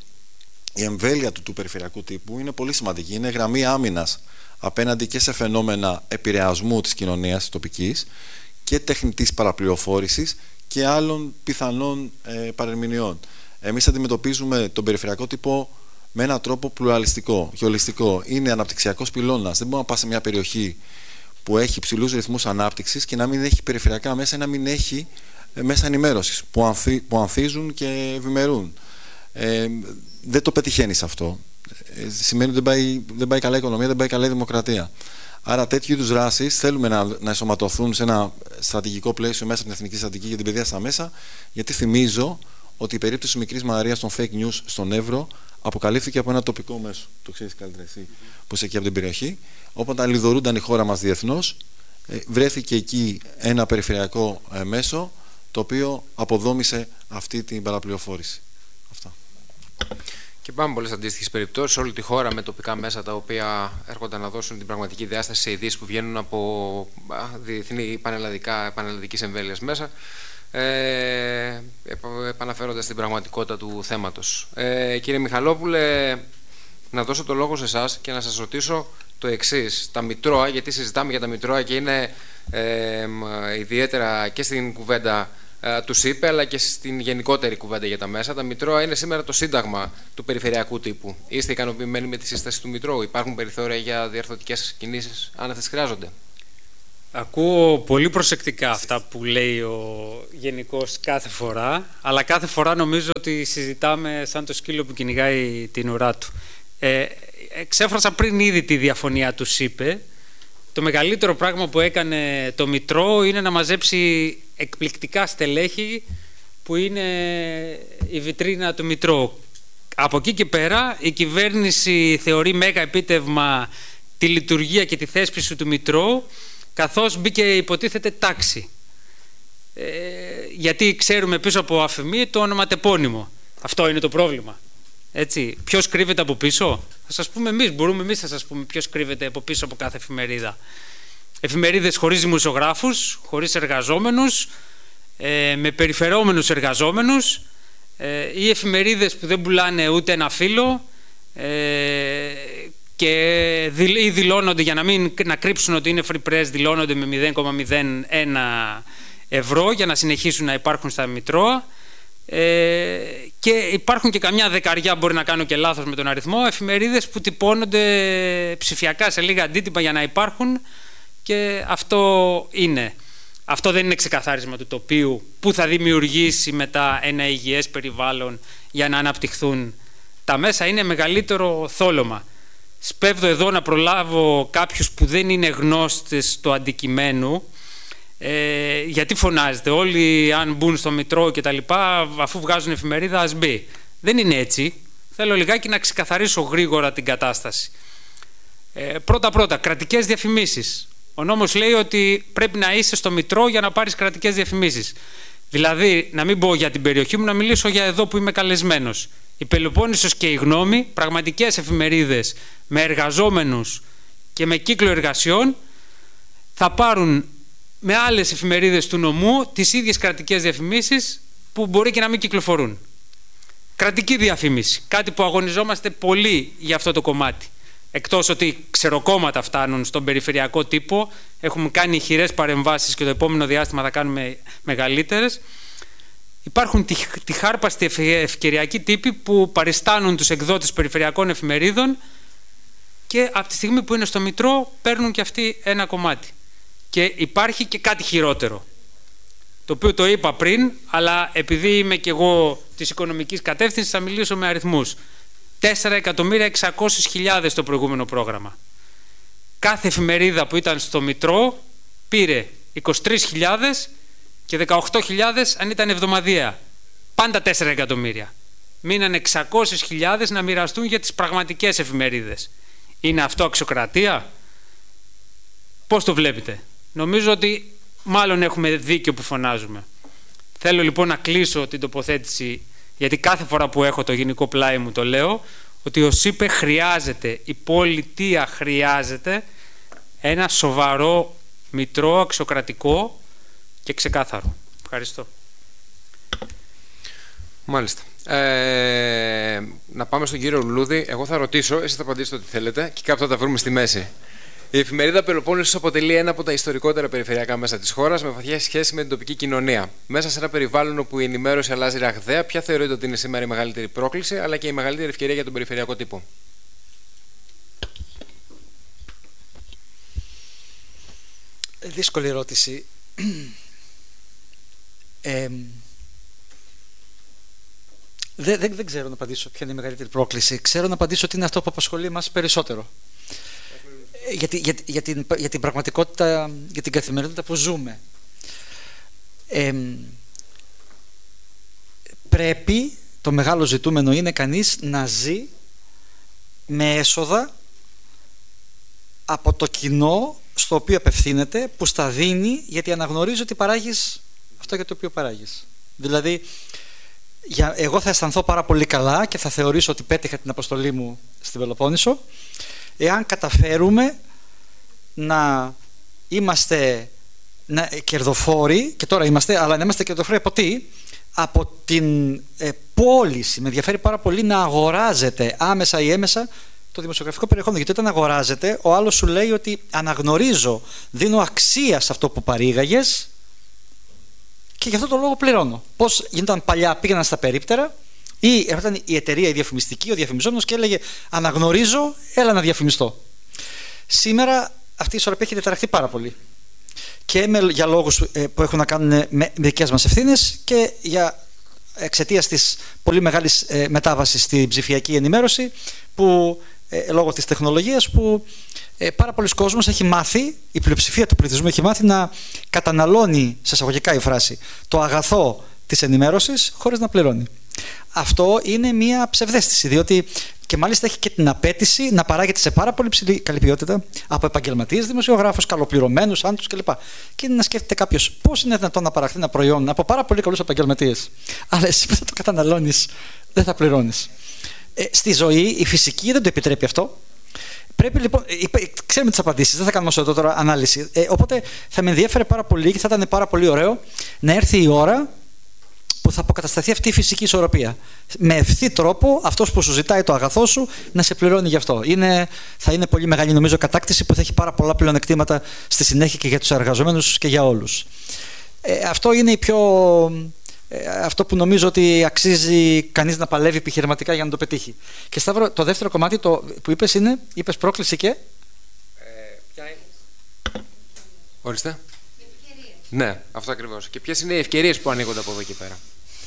[SPEAKER 7] η εμβέλεια του, του περιφερειακού τύπου είναι πολύ σημαντική. Είναι γραμμή άμυνας απέναντι και σε φαινόμενα επηρεασμού της κοινωνίας της τοπικής και τεχνητής παραπληροφόρησης και άλλων πιθανών ε, παρερμηνιών. Εμείς αντιμετωπίζουμε τον περιφερειακό τύπο με έναν τρόπο πλουραλιστικό και ολιστικό. Είναι αναπτυξιακός πυλώνας. Δεν μπορεί να πάει σε μια περιοχή που έχει υψηλούς ρυθμούς ανάπτυξης και να μην έχει περιφερειακά μέσα, να μην έχει μέσα ενημέρωσης που, ανθί, που ανθίζουν και ευημερούν. Ε, δεν το πετυχαίνεις αυτό. Ε, σημαίνει ότι δεν πάει, δεν πάει καλά η οικονομία, δεν πάει καλά η δημοκρατία. Άρα, τέτοιου είδους δράσεις θέλουμε να, να ενσωματωθούν σε ένα στρατηγικό πλαίσιο μέσα από την Εθνική Στρατηγική για την Παιδεία στα Μέσα, γιατί θυμίζω ότι η περίπτωση Μικρής Μαρίας των fake news στον Εύρο αποκαλύφθηκε από ένα τοπικό μέσο. Το ξέρεις καλύτερα εσύ, που είσαι εκεί από την περιοχή. Όταν λιδωρούνταν η χώρα μας διεθνώς, βρέθηκε εκεί ένα περιφερειακό μέσο το οποίο αποδόμησε αυτή την παραπληροφόρηση. Αυτά.
[SPEAKER 2] Και πάμε πολλές αντίστοιχες περιπτώσεις σε όλη τη χώρα με τοπικά μέσα τα οποία έρχονται να δώσουν την πραγματική διάσταση σε ειδήσεις που βγαίνουν από διεθνή πανελλαδικά, πανελλαδικής εμβέλειας μέσα, ε, επαναφέροντας την πραγματικότητα του θέματος. Ε, κύριε Μιχαλόπουλε, να δώσω το λόγο σε εσάς και να σας ρωτήσω το εξής. Τα Μητρώα, γιατί συζητάμε για τα Μητρώα και είναι ε, ιδιαίτερα και στην κουβέντα ε, του ΣΥΠΕ, αλλά και στην γενικότερη κουβέντα για τα μέσα. Τα Μητρώα είναι σήμερα το σύνταγμα του περιφερειακού τύπου. Είστε ικανοποιημένοι με τη σύσταση του Μητρώου? Υπάρχουν περιθώρια για διαρθρωτικές κινήσεις, αν αυτές χρειάζονται?
[SPEAKER 1] Ακούω πολύ προσεκτικά αυτά που λέει ο Γενικός κάθε φορά, αλλά κάθε φορά νομίζω ότι συζητάμε σαν το σκύλο που κυνηγάει την ουρά του. Ε, εξέφρασα πριν ήδη τη διαφωνία του ΣΥΠΕ. Το μεγαλύτερο πράγμα που έκανε το Μητρό είναι να μαζέψει εκπληκτικά στελέχη που είναι η βιτρίνα του Μητρό. Από εκεί και πέρα η κυβέρνηση θεωρεί μέγα επίτευγμα τη λειτουργία και τη θέσπιση του Μητρό, καθώς μπήκε υποτίθεται τάξη. Ε, γιατί ξέρουμε πίσω από αφημί το ονοματεπώνυμο. Αυτό είναι το πρόβλημα. Έτσι. Ποιος κρύβεται από πίσω? Θα σας πούμε εμείς, μπορούμε εμείς να σας πούμε ποιος κρύβεται από πίσω από κάθε εφημερίδα. Εφημερίδες χωρίς δημοσιογράφους, χωρίς εργαζόμενους, ε, με περιφερόμενους εργαζόμενους, ε, ή εφημερίδες που δεν πουλάνε ούτε ένα φύλλο, ε, και ή δηλώνονται, για να μην να κρύψουν ότι είναι free press, δηλώνονται με μηδέν κόμμα μηδέν ένα ευρώ για να συνεχίσουν να υπάρχουν στα Μητρώα. Ε, και υπάρχουν και καμιά δεκαριά, μπορεί να κάνω και λάθος με τον αριθμό, εφημερίδες που τυπώνονται ψηφιακά σε λίγα αντίτυπα για να υπάρχουν, και αυτό είναι. Αυτό δεν είναι ξεκαθάρισμα του τοπίου που θα δημιουργήσει μετά ένα υγιές περιβάλλον για να αναπτυχθούν τα μέσα. Είναι μεγαλύτερο θόλωμα. Σπέβδω εδώ να προλάβω κάποιους που δεν είναι γνώστες του αντικειμένου. Ε, γιατί φωνάζετε όλοι, αν μπουν στο Μητρό και τα λοιπά, αφού βγάζουν εφημερίδα, ας μπει? Δεν είναι έτσι. Θέλω λιγάκι να ξεκαθαρίσω γρήγορα την κατάσταση. Ε, πρώτα πρώτα, κρατικές διαφημίσεις. Ο νόμος λέει ότι πρέπει να είσαι στο Μητρό για να πάρεις κρατικές διαφημίσεις. Δηλαδή, να μην πω για την περιοχή μου, να μιλήσω για εδώ που είμαι καλεσμένος. Η Πελοπόννησος και η Γνώμη, πραγματικές εφημερίδες με εργαζόμενους και με κύκλο εργασιών, θα πάρουν με άλλες εφημερίδες του νομού τις ίδιες κρατικές διαφημίσεις που μπορεί και να μην κυκλοφορούν. Κρατική διαφήμιση, κάτι που αγωνιζόμαστε πολύ για αυτό το κομμάτι. Εκτός ότι ξεροκόμματα φτάνουν στον περιφερειακό τύπο, έχουμε κάνει ηχηρές παρεμβάσεις και το επόμενο διάστημα θα κάνουμε μεγαλύτερες. Υπάρχουν τυχάρπαστοι ευκαιριακοί τύποι που παριστάνουν τους εκδότες περιφερειακών εφημερίδων και από τη στιγμή που είναι στο Μητρό παίρνουν και αυτοί ένα κομμάτι. Και υπάρχει και κάτι χειρότερο, το οποίο το είπα πριν, αλλά επειδή είμαι και εγώ της οικονομικής κατεύθυνσης θα μιλήσω με αριθμούς. τέσσερα εκατομμύρια εξακόσιες χιλιάδες το προηγούμενο πρόγραμμα. Κάθε εφημερίδα που ήταν στο Μητρό πήρε είκοσι τρεις χιλιάδες και δεκαοκτώ χιλιάδες αν ήταν εβδομαδιαία. Πάντα τέσσερα εκατομμύρια. Μείναν εξακόσιες χιλιάδες να μοιραστούν για τις πραγματικές εφημερίδες. Είναι αυτό αξιοκρατία? Πώς το βλέπετε? Νομίζω ότι μάλλον έχουμε δίκιο που φωνάζουμε. Θέλω λοιπόν να κλείσω την τοποθέτηση, γιατί κάθε φορά που έχω το γενικό πλάι μου το λέω, ότι ο ΣΥΠΕ χρειάζεται, η πολιτεία χρειάζεται ένα σοβαρό Μητρό, αξιοκρατικό και ξεκάθαρο. Ευχαριστώ. Μάλιστα.
[SPEAKER 2] Ε, να πάμε στον κύριο Λουλούδη. Εγώ θα ρωτήσω, εσείς θα απαντήσετε ό,τι θέλετε και κάπου θα τα βρούμε στη μέση. Η εφημερίδα Πελοπόννησος αποτελεί ένα από τα ιστορικότερα περιφερειακά μέσα της χώρας με βαθιά σχέση με την τοπική κοινωνία. Μέσα σε ένα περιβάλλον όπου η ενημέρωση αλλάζει ραγδαία, ποια θεωρείτε ότι είναι σήμερα η μεγαλύτερη πρόκληση αλλά και η μεγαλύτερη ευκαιρία για τον περιφερειακό τύπο?
[SPEAKER 3] Δύσκολη ερώτηση. Ε, δεν, δεν, δεν ξέρω να απαντήσω ποια είναι η μεγαλύτερη πρόκληση. Ξέρω να απαντήσω ότι είναι αυτό που απασχολεί μας περισσότερο. Για, για, για, την, για την πραγματικότητα, για την καθημερινότητα που ζούμε. Ε, πρέπει, το μεγάλο ζητούμενο είναι κανείς να ζει με έσοδα από το κοινό στο οποίο απευθύνεται, που στα δίνει γιατί αναγνωρίζει ότι παράγεις αυτό για το οποίο παράγεις. Δηλαδή, για, εγώ θα αισθανθώ πάρα πολύ καλά και θα θεωρήσω ότι πέτυχα την αποστολή μου στην Πελοπόννησο εάν καταφέρουμε να είμαστε να, κερδοφόροι, και τώρα είμαστε, αλλά να είμαστε κερδοφόροι από τι? Από την ε, πώληση. Με ενδιαφέρει πάρα πολύ να αγοράζεται άμεσα ή έμεσα το δημοσιογραφικό περιεχόμενο. Γιατί όταν αγοράζεται, ο άλλος σου λέει ότι αναγνωρίζω, δίνω αξία σε αυτό που παρήγαγες και γι' αυτό το λόγο πληρώνω. Πώς γινόταν παλιά, πήγαιναν στα περίπτερα ή έρχονταν η εταιρεία, η διαφημιστική, ο διαφημιζόμενος και έλεγε αναγνωρίζω, έλα να διαφημιστώ. Σήμερα αυτή η ισορροπία έχει διαταραχθεί πάρα πολύ. Και με, για λόγους ε, που έχουν να κάνουν με δικές μας ευθύνες και για εξαιτίας της πολύ μεγάλης ε, μετάβασης στην ψηφιακή ενημέρωση που ε, λόγω της τεχνολογίας που ε, πάρα πολλοί κόσμος έχει μάθει, η πλειοψηφία του πληθυσμού έχει μάθει να καταναλώνει, σε εισαγωγικά η φράση, το αγαθό της ενημέρωσης χωρίς να πληρώνει. Αυτό είναι μια ψευδαίσθηση, διότι και μάλιστα έχει και την απέτηση να παράγεται σε πάρα πολύ ψηλή καλή ποιότητα από επαγγελματίες δημοσιογράφους, καλοπληρωμένους, άντρους κλπ. Και είναι να σκέφτεται κάποιος πώς είναι δυνατόν να παραχθεί ένα προϊόν από πάρα πολύ καλούς επαγγελματίες, αλλά εσύ που θα το καταναλώνεις δεν θα πληρώνεις. Ε, στη ζωή η φυσική δεν το επιτρέπει αυτό. Πρέπει λοιπόν, ξέρουμε τις απαντήσεις, δεν θα κάνουμε όσο εδώ τώρα ανάλυση. Ε, οπότε θα με ενδιέφερε πάρα πολύ και θα ήταν πάρα πολύ ωραίο να έρθει η ώρα που θα αποκατασταθεί αυτή η φυσική ισορροπία. Με ευθύ τρόπο, αυτός που σου ζητάει το αγαθό σου να σε πληρώνει γι' αυτό. Είναι, θα είναι πολύ μεγάλη, νομίζω, κατάκτηση που θα έχει πάρα πολλά πλεονεκτήματα στη συνέχεια και για τους εργαζομένους και για όλους. Ε, αυτό είναι η πιο, ε, αυτό που νομίζω ότι αξίζει κανείς να παλεύει επιχειρηματικά για να το πετύχει. Και Σταύρο, το δεύτερο κομμάτι το, που είπες είναι, είπες πρόκληση και. Ε, ποια είναι?
[SPEAKER 2] Ορίστε. Ναι, αυτό ακριβώς. Και ποιες είναι οι ευκαιρίες που ανοίγονται από εδώ και πέρα?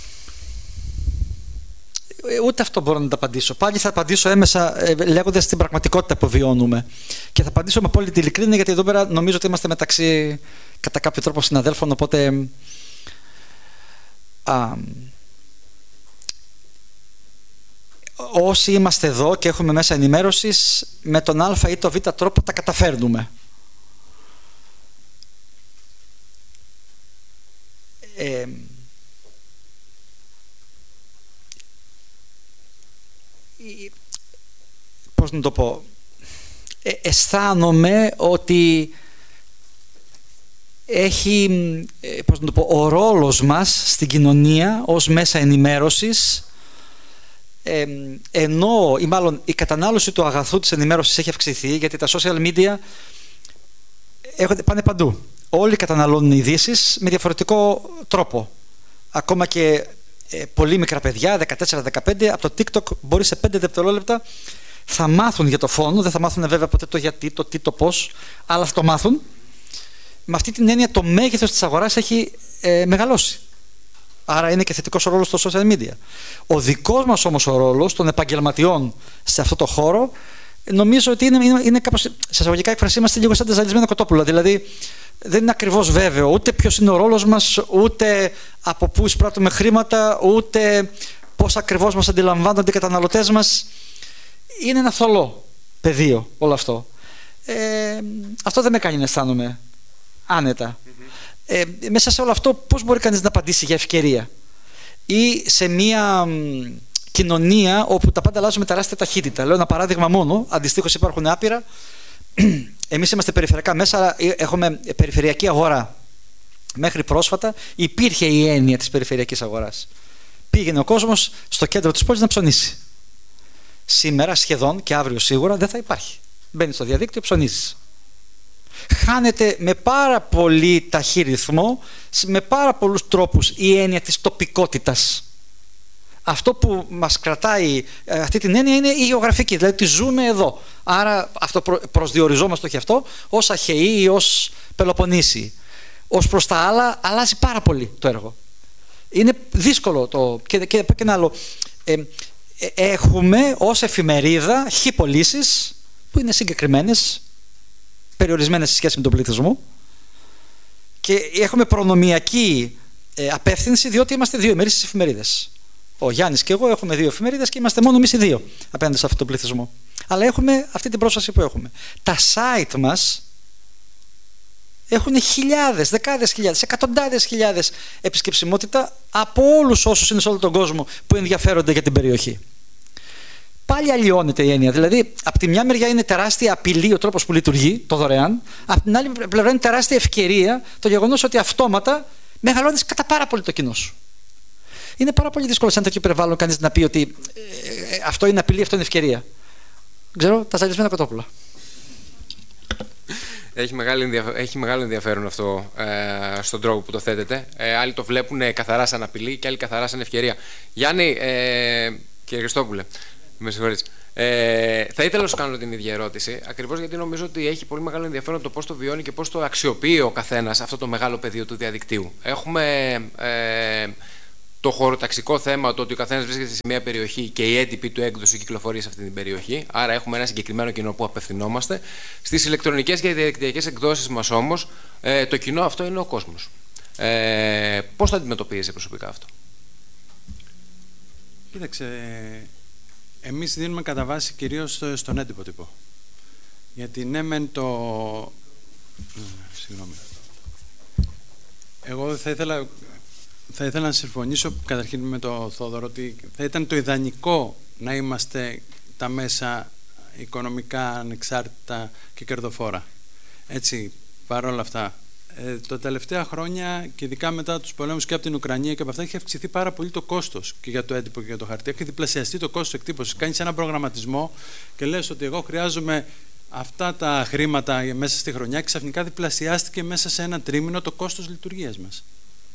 [SPEAKER 3] Ούτε αυτό μπορώ να το απαντήσω. Πάλι θα απαντήσω έμεσα ε, λέγοντας την πραγματικότητα που βιώνουμε. Και θα απαντήσω με απόλυτη ειλικρίνεια, γιατί εδώ πέρα νομίζω ότι είμαστε μεταξύ κατά κάποιο τρόπο συναδέλφων. Οπότε. Α, όσοι είμαστε εδώ και έχουμε μέσα ενημέρωσης, με τον α ή το β τρόπο τα καταφέρνουμε. Ε, πώς να το πω, ε, αισθάνομαι ότι έχει, ε, πώς να το πω, ο ρόλος μας στην κοινωνία ως μέσα ενημέρωσης, ε, ενώ ή μάλλον η κατανάλωση του αγαθού της ενημέρωσης έχει αυξηθεί, γιατί τα social media έχουν, πάνε παντού. Όλοι καταναλώνουν ειδήσεις με διαφορετικό τρόπο. Ακόμα και ε, πολύ μικρά παιδιά, δεκατέσσερα δεκαπέντε, από το TikTok μπορεί σε πέντε δευτερόλεπτα θα μάθουν για το φόνο, δεν θα μάθουν βέβαια ποτέ το γιατί, το τι, το πώς, αλλά θα το μάθουν. Με αυτή την έννοια το μέγεθος της αγοράς έχει ε, μεγαλώσει. Άρα είναι και θετικός ο ρόλος των social media. Ο δικός μας όμως ο ρόλος των επαγγελματιών σε αυτό το χώρο, νομίζω ότι είναι, είναι, είναι κάπως, σε εισαγωγικά έκφραση, είμαστε λίγο σαν τα ζαλισμένα κοτόπουλα. Δηλαδή δεν είναι ακριβώς βέβαιο ούτε ποιος είναι ο ρόλος μας, ούτε από πού εισπράττουμε χρήματα, ούτε πώς ακριβώς μας αντιλαμβάνονται οι καταναλωτές μας. Είναι ένα θολό πεδίο όλο αυτό. Ε, αυτό δεν με κάνει να αισθάνομαι άνετα. Mm-hmm. Ε, μέσα σε όλο αυτό πώς μπορεί κανείς να απαντήσει για ευκαιρία? Ή σε μια μ, κοινωνία όπου τα πάντα αλλάζουν με τεράστια ταχύτητα. Λέω ένα παράδειγμα μόνο, αντιστοίχως υπάρχουν άπειρα. Εμείς είμαστε περιφερειακά μέσα, αλλά έχουμε περιφερειακή αγορά. Μέχρι πρόσφατα υπήρχε η έννοια της περιφερειακής αγοράς. Πήγαινε ο κόσμος στο κέντρο της πόλης να ψωνίσει. Σήμερα σχεδόν και αύριο σίγουρα δεν θα υπάρχει. Μπαίνεις στο διαδίκτυο, ψωνίζεις. Χάνεται με πάρα πολύ ταχύ ρυθμό, με πάρα πολλούς τρόπους η έννοια της τοπικότητας. Αυτό που μας κρατάει αυτή την έννοια είναι η γεωγραφική, δηλαδή ότι ζούμε εδώ. Άρα αυτό προσδιοριζόμαστε όχι αυτό ως Αχαιοί ή ως Πελοποννήσιοι. Ως προς τα άλλα αλλάζει πάρα πολύ το έργο. Είναι δύσκολο το... Και, και, και ένα άλλο. Ε, έχουμε ως εφημερίδα χι πωλήσεις που είναι συγκεκριμένες, περιορισμένες σε σχέση με τον πληθυσμό, και έχουμε προνομιακή ε, απεύθυνση, διότι είμαστε δύο ημερήσεις εφημερίδες. Ο Γιάννης και εγώ έχουμε δύο εφημερίδες και είμαστε μόνο εμείς οι δύο απέναντι σε αυτόν τον πληθυσμό. Αλλά έχουμε αυτή την πρόσβαση που έχουμε. Τα site μας έχουν χιλιάδες, δεκάδες χιλιάδες, εκατοντάδες χιλιάδες επισκεψιμότητα από όλους όσους είναι σε όλο τον κόσμο που ενδιαφέρονται για την περιοχή. Πάλι αλλοιώνεται η έννοια. Δηλαδή, από τη μια μεριά είναι τεράστια απειλή ο τρόπος που λειτουργεί, το δωρεάν, από την άλλη πλευρά είναι τεράστια ευκαιρία το γεγονός ότι αυτόματα μεγαλώνεις κατά πάρα πολύ το κοινό σου. Είναι πάρα πολύ δύσκολο σε ένα τέτοιο περιβάλλον κανείς να πει ότι ε, ε, αυτό είναι απειλή, αυτό είναι ευκαιρία. Ξέρω, τα ζαλισμένα κοτόπουλα.
[SPEAKER 2] Έχει, έχει μεγάλο ενδιαφέρον αυτό ε, στον τρόπο που το θέτετε. Ε, άλλοι το βλέπουν καθαρά σαν απειλή και άλλοι καθαρά σαν ευκαιρία. Γιάννη, ε, κύριε Χριστόπουλε, με συγχωρείτε. Ε, θα ήθελα να σου κάνω την ίδια ερώτηση, ακριβώς γιατί νομίζω ότι έχει πολύ μεγάλο ενδιαφέρον το πώς το βιώνει και πώς το αξιοποιεί ο καθένας αυτό το μεγάλο πεδίο του διαδικτύου. Έχουμε ε, το χωροταξικό θέμα, το ότι ο καθένας βρίσκεται σε μια περιοχή και η έντυπη του έκδοση κυκλοφορεί σε αυτή την περιοχή. Άρα έχουμε ένα συγκεκριμένο κοινό που απευθυνόμαστε. Στις ηλεκτρονικές και διαδικτυακές εκδόσεις μας όμως, ε, το κοινό αυτό είναι ο κόσμος. Ε, πώς το αντιμετωπίζεις προσωπικά αυτό?
[SPEAKER 8] Κοίταξε, εμείς δίνουμε κατά βάση κυρίως στον έντυπο τύπο. Γιατί ναι μεν το... Συγγνώμη. Εγώ θα ήθελα... Θα ήθελα να συμφωνήσω καταρχήν με το Θόδωρο ότι θα ήταν το ιδανικό να είμαστε τα μέσα οικονομικά ανεξάρτητα και κερδοφόρα. Έτσι, παρόλα αυτά, ε, τα τελευταία χρόνια και ειδικά μετά τους πολέμους και από την Ουκρανία και από αυτά έχει αυξηθεί πάρα πολύ το κόστος και για το έντυπο και για το χαρτί. Έχει διπλασιαστεί το κόστος εκτύπωσης. Κάνεις έναν προγραμματισμό και λες ότι εγώ χρειάζομαι αυτά τα χρήματα μέσα στη χρονιά και ξαφνικά διπλασιάστηκε μέσα σε ένα τρίμηνο το κόστος λειτουργίας μας.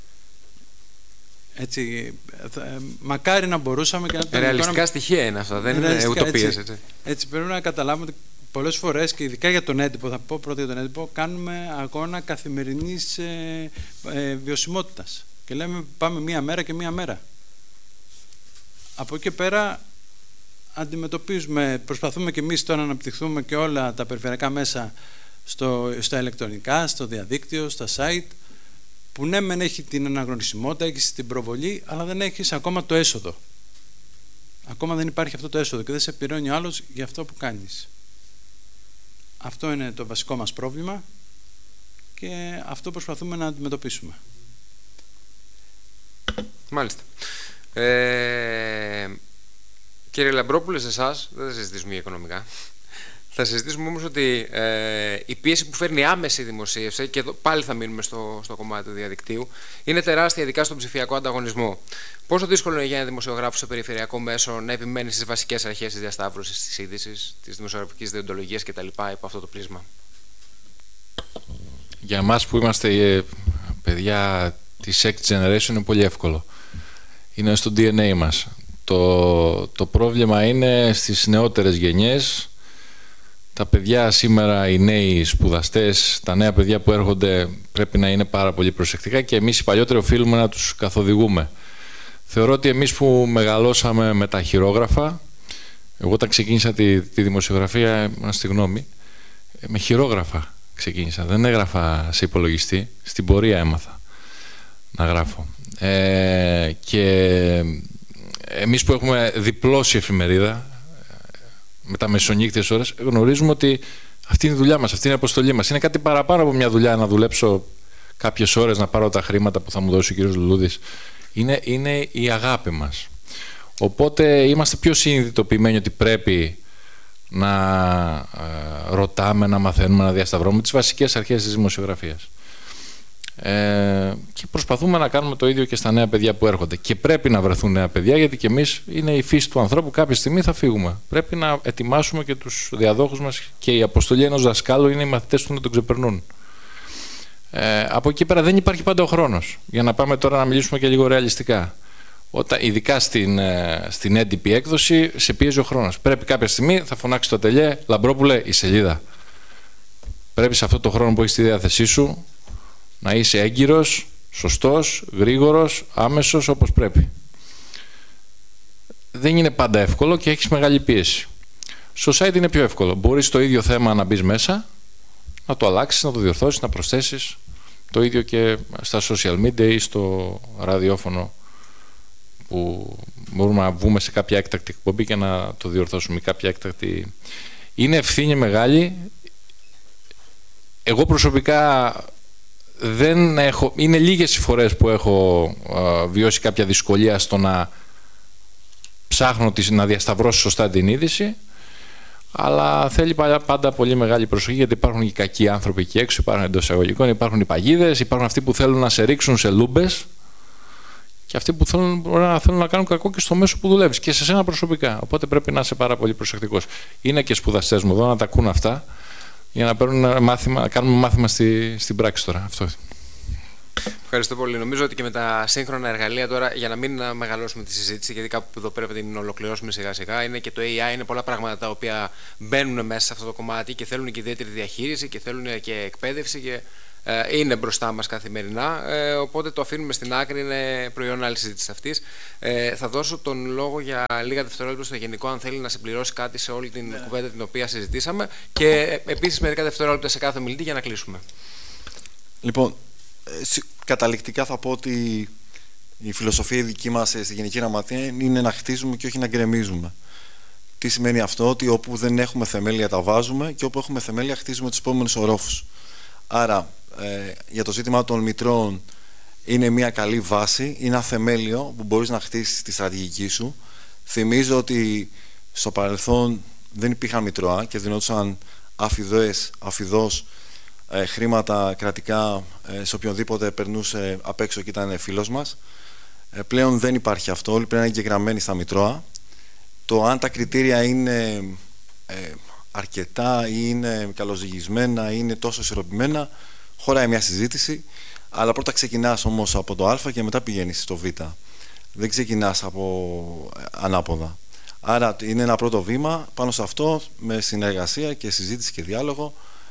[SPEAKER 8] Έτσι, θα, μακάρι να μπορούσαμε και να...
[SPEAKER 2] Ρεαλιστικά στοιχεία είναι αυτά, δεν είναι ουτοπίες. Έτσι,
[SPEAKER 8] έτσι. έτσι πρέπει να καταλάβουμε ότι πολλές φορές και ειδικά για τον έντυπο, θα πω πρώτα για τον έντυπο, κάνουμε αγώνα καθημερινής ε, ε, βιωσιμότητας και λέμε πάμε μία μέρα και μία μέρα. Από εκεί και πέρα αντιμετωπίζουμε, προσπαθούμε και εμείς τώρα να αναπτυχθούμε και όλα τα περιφερειακά μέσα στο, στα ηλεκτρονικά, στο διαδίκτυο, στα site, που ναι μεν έχει την αναγνωρισιμότητα, έχει την προβολή, αλλά δεν έχεις ακόμα το έσοδο. Ακόμα δεν υπάρχει αυτό το έσοδο και δεν σε πληρώνει ο άλλος για αυτό που κάνεις. Αυτό είναι το βασικό μας πρόβλημα και αυτό προσπαθούμε να αντιμετωπίσουμε.
[SPEAKER 2] Μάλιστα. Ε, κύριε Λαμπρόπουλε, σε εσάς δεν θα συζητήσουμε για οικονομικά. Θα συζητήσουμε όμως ότι ε, η πίεση που φέρνει άμεση δημοσίευση, και εδώ πάλι θα μείνουμε στο, στο κομμάτι του διαδικτύου, είναι τεράστια, ειδικά στον ψηφιακό ανταγωνισμό. Πόσο δύσκολο είναι για ένα δημοσιογράφο σε περιφερειακό μέσο να επιμένει στις βασικές αρχές της διασταύρωσης της είδησης, της δημοσιογραφικής διοντολογίας κτλ. Υπό αυτό το πρίσμα?
[SPEAKER 9] Για εμάς που είμαστε παιδιά της Sixth Generation είναι πολύ εύκολο. Είναι στο ντι εν έι μας. Το, το πρόβλημα είναι στις νεότερες γενιές. Τα παιδιά σήμερα, οι νέοι σπουδαστές, τα νέα παιδιά που έρχονται πρέπει να είναι πάρα πολύ προσεκτικά και εμείς οι παλιότεροι οφείλουμε να τους καθοδηγούμε. Θεωρώ ότι εμείς που μεγαλώσαμε με τα χειρόγραφα, εγώ όταν ξεκίνησα τη, τη δημοσιογραφία, στη γνώμη, με χειρόγραφα ξεκίνησα. Δεν έγραφα σε υπολογιστή, στην πορεία έμαθα να γράφω. Ε, και εμείς που έχουμε διπλώσει εφημερίδα, με τα μεσονύκτιες ώρες, γνωρίζουμε ότι αυτή είναι η δουλειά μας, αυτή είναι η αποστολή μας. Είναι κάτι παραπάνω από μια δουλειά να δουλέψω κάποιες ώρες, να πάρω τα χρήματα που θα μου δώσει ο κύριος Λουλούδης. Είναι, είναι η αγάπη μας. Οπότε είμαστε πιο συνειδητοποιημένοι ότι πρέπει να ε, ρωτάμε, να μαθαίνουμε, να διασταυρώνουμε τις βασικές αρχές της δημοσιογραφίας. Ε, και προσπαθούμε να κάνουμε το ίδιο και στα νέα παιδιά που έρχονται. Και πρέπει να βρεθούν νέα παιδιά, γιατί και εμείς είναι η φύση του ανθρώπου. Κάποια στιγμή θα φύγουμε. Πρέπει να ετοιμάσουμε και τους διαδόχους μας, και η αποστολή ενός δασκάλου είναι οι μαθητές του να τον ξεπερνούν. Ε, από εκεί πέρα δεν υπάρχει πάντα ο χρόνος. Για να πάμε τώρα να μιλήσουμε και λίγο ρεαλιστικά. Όταν, ειδικά στην, στην έντυπη έκδοση, σε πιέζει ο χρόνος. Πρέπει κάποια στιγμή, θα φωνάξει το τελειέ, Λαμπρόπουλε, η σελίδα. Πρέπει σε αυτό το χρόνο που έχεις στη διάθεσή σου να είσαι έγκυρος, σωστός, γρήγορος, άμεσος, όπως πρέπει. Δεν είναι πάντα εύκολο και έχεις μεγάλη πίεση. Στο site είναι πιο εύκολο. Μπορείς το ίδιο θέμα να μπεις μέσα, να το αλλάξεις, να το διορθώσεις, να προσθέσεις. Το ίδιο και στα social media ή στο ραδιόφωνο, που μπορούμε να βγούμε σε κάποια έκτακτη εκπομπή και να το διορθώσουμε. Κάποια έκτακτη... Είναι ευθύνη μεγάλη. Εγώ προσωπικά δεν έχω, είναι λίγες οι φορές που έχω ε, βιώσει κάποια δυσκολία στο να ψάχνω να διασταυρώσω σωστά την είδηση, αλλά θέλει πάντα πολύ μεγάλη προσοχή, γιατί υπάρχουν και κακοί άνθρωποι εκεί έξω, υπάρχουν εντός εισαγωγικών, υπάρχουν οι παγίδες, υπάρχουν αυτοί που θέλουν να σε ρίξουν σε λούμπες και αυτοί που θέλουν, μπορεί να θέλουν να κάνουν κακό και στο μέσο που δουλεύεις και σε σένα προσωπικά. Οπότε πρέπει να είσαι πάρα πολύ προσεκτικός. Είναι και σπουδαστές μου εδώ να τα ακούν αυτά για να, παίρνουν μάθημα, να κάνουμε μάθημα στη, στην πράξη τώρα. Αυτό.
[SPEAKER 2] Ευχαριστώ πολύ. Νομίζω ότι και με τα σύγχρονα εργαλεία τώρα, για να μην μεγαλώσουμε τη συζήτηση, γιατί κάπου εδώ πρέπει να την ολοκληρώσουμε σιγά σιγά, είναι και το έι άι, είναι πολλά πράγματα τα οποία μπαίνουν μέσα σε αυτό το κομμάτι και θέλουν και ιδιαίτερη διαχείριση και θέλουν και εκπαίδευση και ε, είναι μπροστά μας καθημερινά. Ε, οπότε το αφήνουμε στην άκρη, είναι προϊόν άλλη συζήτηση αυτή. Ε, θα δώσω τον λόγο για λίγα δευτερόλεπτα στο Γενικό, αν θέλει να συμπληρώσει κάτι σε όλη την ναι. κουβέντα την οποία συζητήσαμε, και επίσης μερικά δευτερόλεπτα σε κάθε μιλητή για να κλείσουμε.
[SPEAKER 7] Λοιπόν, καταληκτικά θα πω ότι η φιλοσοφία δική μας στη Γενική Γραμματεία είναι να χτίζουμε και όχι να γκρεμίζουμε. Τι σημαίνει αυτό? Ότι όπου δεν έχουμε θεμέλια τα βάζουμε και όπου έχουμε θεμέλια χτίζουμε τους επόμενους ορόφους. Άρα ε, για το ζήτημα των μητρώων είναι μια καλή βάση, είναι ένα θεμέλιο που μπορείς να χτίσεις τη στρατηγική σου. Θυμίζω ότι στο παρελθόν δεν υπήρχαν μητρώα και δινόντουσαν αφιδές, αφιδώς Ε, χρήματα κρατικά ε, σε οποιονδήποτε περνούσε απ' έξω και ήταν φίλος μας. Ε, πλέον δεν υπάρχει αυτό, όλοι πρέπει να είναι εγγεγραμμένοι στα μητρώα. Το αν τα κριτήρια είναι ε, αρκετά ή είναι καλοζυγισμένα ή είναι τόσο ισορροπημένα, χωράει μια συζήτηση, αλλά πρώτα ξεκινάς όμως από το Α και μετά πηγαίνεις στο Β. Δεν ξεκινάς από ανάποδα. Άρα είναι ένα πρώτο βήμα, πάνω σε αυτό με συνεργασία και συζήτηση και διάλογο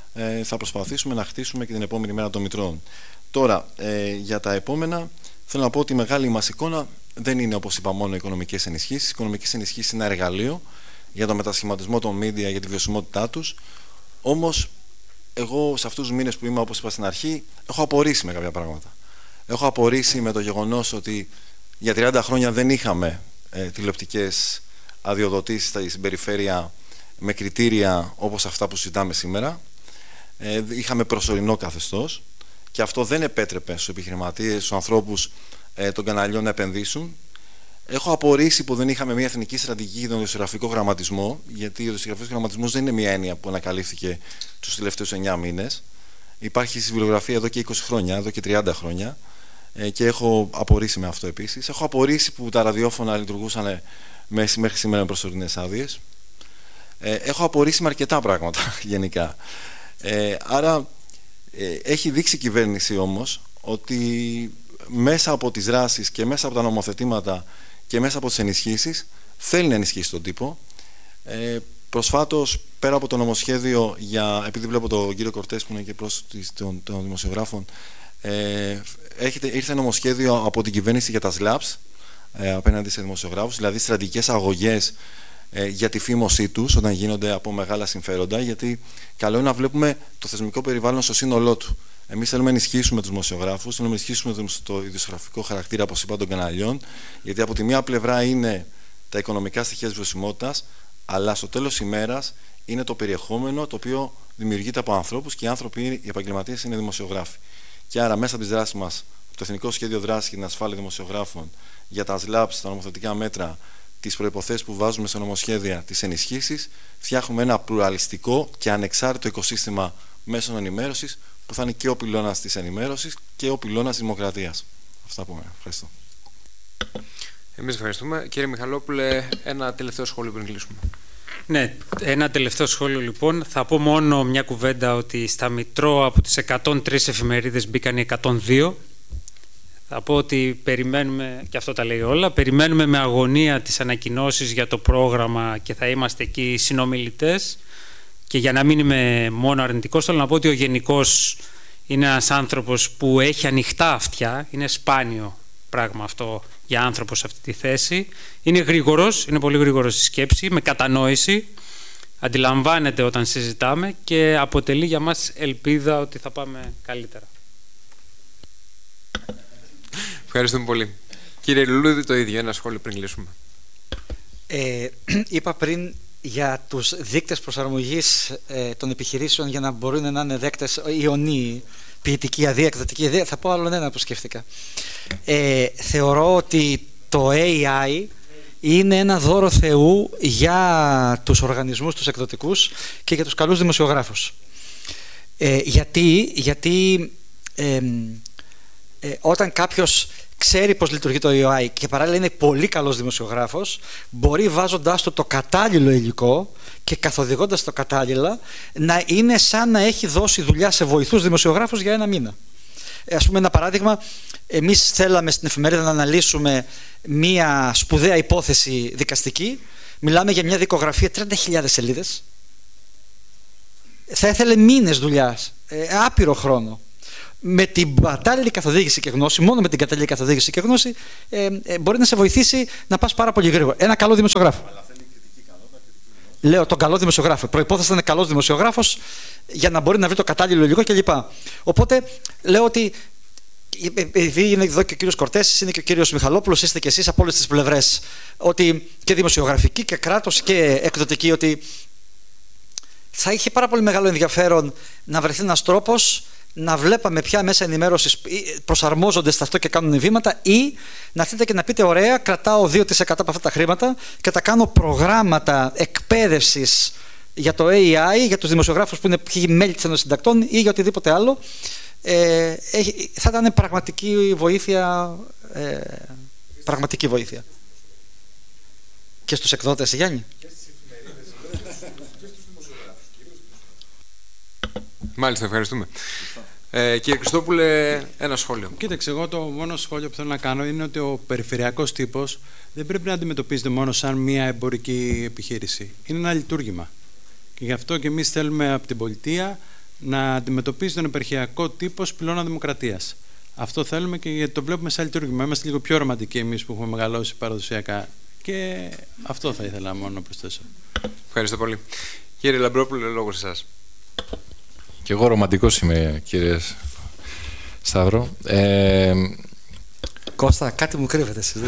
[SPEAKER 7] θα προσπαθήσουμε να χτίσουμε και την επόμενη μέρα των μητρών. Τώρα, ε, για τα επόμενα, θέλω να πω ότι η μεγάλη μας εικόνα δεν είναι, όπως είπα, μόνο οικονομικές ενισχύσεις. Οι οικονομικές ενισχύσεις είναι ένα εργαλείο για το μετασχηματισμό των media, για τη βιωσιμότητά τους. Όμως, εγώ σε αυτούς τους μήνες που είμαι, όπως είπα στην αρχή, έχω απορρίσει με κάποια πράγματα. Έχω απορρίσει με το γεγονός ότι για τριάντα χρόνια δεν είχαμε ε, τηλεοπτικές αδειοδοτήσεις στην περιφέρεια με κριτήρια όπως αυτά που συζητάμε σήμερα. Ε, είχαμε προσωρινό καθεστώς και αυτό δεν επέτρεπε στους επιχειρηματίες, στους ανθρώπους ε, των καναλιών να επενδύσουν. Έχω απορρίσει που δεν είχαμε μια εθνική στρατηγική για τον ιδιοσιογραφικό γραμματισμό, γιατί ο ιδιοσιογραφικός γραμματισμός δεν είναι μια έννοια που ανακαλύφθηκε τους τελευταίους εννιά μήνες. Υπάρχει στη βιβλιογραφία εδώ και είκοσι χρόνια, εδώ και τριάντα χρόνια, ε, και έχω απορρίσει με αυτό επίσης. Έχω απορρίσει που τα ραδιόφωνα λειτουργούσαν μέχρι σήμερα με προσωρινές άδειες. Ε, έχω απορρίσει με αρκετά πράγματα γενικά. Ε, άρα ε, έχει δείξει η κυβέρνηση όμως ότι μέσα από τις δράσεις και μέσα από τα νομοθετήματα και μέσα από τις ενισχύσεις θέλει να ενισχύσει τον τύπο. Ε, προσφάτως, πέρα από το νομοσχέδιο για, επειδή βλέπω τον κύριο Κορτές που είναι και πρόσωπος των, των δημοσιογράφων, ε, έχετε, ήρθε νομοσχέδιο από την κυβέρνηση για τα σλάπς ε, απέναντι σε δημοσιογράφους, δηλαδή στρατηγικές αγωγές ε, για τη φήμωσή τους όταν γίνονται από μεγάλα συμφέροντα, γιατί καλό είναι να βλέπουμε το θεσμικό περιβάλλον στο σύνολό του. Εμείς θέλουμε να ενισχύσουμε τους δημοσιογράφους, θέλουμε να ενισχύσουμε το ιδιοσιογραφικό χαρακτήρα, όπως είπα, των καναλιών, γιατί από τη μία πλευρά είναι τα οικονομικά στοιχεία της βιωσιμότητας, αλλά στο τέλος ημέρας είναι το περιεχόμενο το οποίο δημιουργείται από ανθρώπους και οι άνθρωποι, οι επαγγελματίες, είναι δημοσιογράφοι. Και άρα, μέσα από τις δράσεις μας, το Εθνικό Σχέδιο Δράσης για την Ασφάλεια Δημοσιογράφων, για τα σλάπς, τα νομοθετικά μέτρα, τις προϋποθέσεις που βάζουμε σε νομοσχέδια, τις ενισχύσεις, φτιάχνουμε ένα πλουραλιστικό και ανεξάρτητο οικοσύστημα μέσων ενημέρωσης, που θα είναι και ο πυλώνας της ενημέρωσης και ο πυλώνας της δημοκρατίας. Αυτά που είμαι. Ευχαριστώ.
[SPEAKER 2] Εμείς ευχαριστούμε. Κύριε Μιχαλόπουλε, ένα τελευταίο σχόλιο πριν κλείσουμε.
[SPEAKER 1] Ναι, ένα τελευταίο σχόλιο λοιπόν. Θα πω μόνο μια κουβέντα ότι στα Μητρώα από τις εκατόν τρεις εφημερίδες μπήκαν οι εκατόν δύο. Θα πω ότι περιμένουμε, και αυτό τα λέει όλα, περιμένουμε με αγωνία τις ανακοινώσεις για το πρόγραμμα και θα είμαστε εκεί συνομιλητές. Και για να μην είμαι μόνο αρνητικός, θέλω να πω ότι ο Γενικός είναι ένας άνθρωπος που έχει ανοιχτά αυτιά. Είναι σπάνιο πράγμα αυτό για άνθρωπο σε αυτή τη θέση. Είναι γρήγορος, είναι πολύ γρήγορος στη σκέψη, με κατανόηση. Αντιλαμβάνεται όταν συζητάμε και αποτελεί για μας ελπίδα ότι θα πάμε καλύτερα.
[SPEAKER 2] Ευχαριστούμε πολύ. Κύριε Λουλούδη, το ίδιο, ένα σχόλιο πριν κλείσουμε.
[SPEAKER 3] Ε, είπα πριν για τους δείκτες προσαρμογής ε, των επιχειρήσεων για να μπορούν να είναι δέκτες ιονοί ποιητική αδεία, εκδοτική αδεία, θα πω άλλον ένα που σκέφτηκα. Ε, θεωρώ ότι το έι άι είναι ένα δώρο Θεού για τους οργανισμούς, τους εκδοτικούς και για τους καλούς δημοσιογράφους. Ε, γιατί γιατί ε, ε, όταν κάποιος ξέρει πώς λειτουργεί το έι άι και παράλληλα είναι πολύ καλός δημοσιογράφος, μπορεί βάζοντάς του το κατάλληλο υλικό και καθοδηγώντας το κατάλληλα να είναι σαν να έχει δώσει δουλειά σε βοηθούς δημοσιογράφους για ένα μήνα. Ε, ας πούμε ένα παράδειγμα, εμείς θέλαμε στην εφημερίδα να αναλύσουμε μία σπουδαία υπόθεση δικαστική. Μιλάμε για μια δικογραφία τριάντα χιλιάδες σελίδες. Θα ήθελε μήνες δουλειάς, ε, άπειρο χρόνο. Με την κατάλληλη καθοδήγηση και γνώση, μόνο με την κατάλληλη καθοδήγηση και γνώση, ε, ε, μπορεί να σε βοηθήσει να πας πάρα πολύ γρήγορα. Ένα καλό δημοσιογράφο. Αλλά θέλει κριτική ικανότητα, κριτική. Λέω τον καλό δημοσιογράφο. Προϋπόθεση να είναι καλός δημοσιογράφος για να μπορεί να βρει το κατάλληλο υλικό κλπ. Οπότε λέω ότι επειδή είναι εδώ και ο κύριος Κορτέσης, είναι και ο κύριος Μιχαλόπουλος, είστε και εσείς από όλες τις πλευρές, ότι και δημοσιογραφική και κράτος και εκδοτική, ότι θα είχε πάρα πολύ μεγάλο ενδιαφέρον να βρεθεί ένας τρόπος να βλέπαμε ποια μέσα ενημέρωσης προσαρμόζονται σε αυτό και κάνουν βήματα, ή να έρθετε και να πείτε ωραία, κρατάω δύο τοις εκατό από αυτά τα χρήματα και τα κάνω προγράμματα εκπαίδευσης για το έι άι, για τους δημοσιογράφους που είναι ποιοι μέλη της Ένωσης Συντακτών ή για οτιδήποτε άλλο. Ε, θα ήταν πραγματική βοήθεια, ε, πραγματική βοήθεια. Και στους εκδότες, Γιάννη.
[SPEAKER 2] Μάλιστα, ευχαριστούμε. Ε, κύριε Χριστόπουλε, ένα σχόλιο.
[SPEAKER 8] Κοίταξε, εγώ το μόνο σχόλιο που θέλω να κάνω είναι ότι ο περιφερειακός τύπος δεν πρέπει να αντιμετωπίζεται μόνο σαν μια εμπορική επιχείρηση. Είναι ένα λειτουργήμα. Και γι' αυτό και εμείς θέλουμε από την πολιτεία να αντιμετωπίζει τον επαρχιακό τύπο ως πυλώνα δημοκρατίας. Αυτό θέλουμε και γιατί το βλέπουμε σαν λειτουργήμα. Είμαστε λίγο πιο ρομαντικοί εμείς που έχουμε μεγαλώσει παραδοσιακά. Και αυτό θα ήθελα μόνο να προσθέσω.
[SPEAKER 2] Ευχαριστώ πολύ. Κύριε Λαμπρόπουλε, λόγω σε εσάς.
[SPEAKER 9] Και εγώ ρομαντικός είμαι, κύριε Σταύρο. Ε...
[SPEAKER 3] Κώστα, κάτι μου κρύβεται εσείς.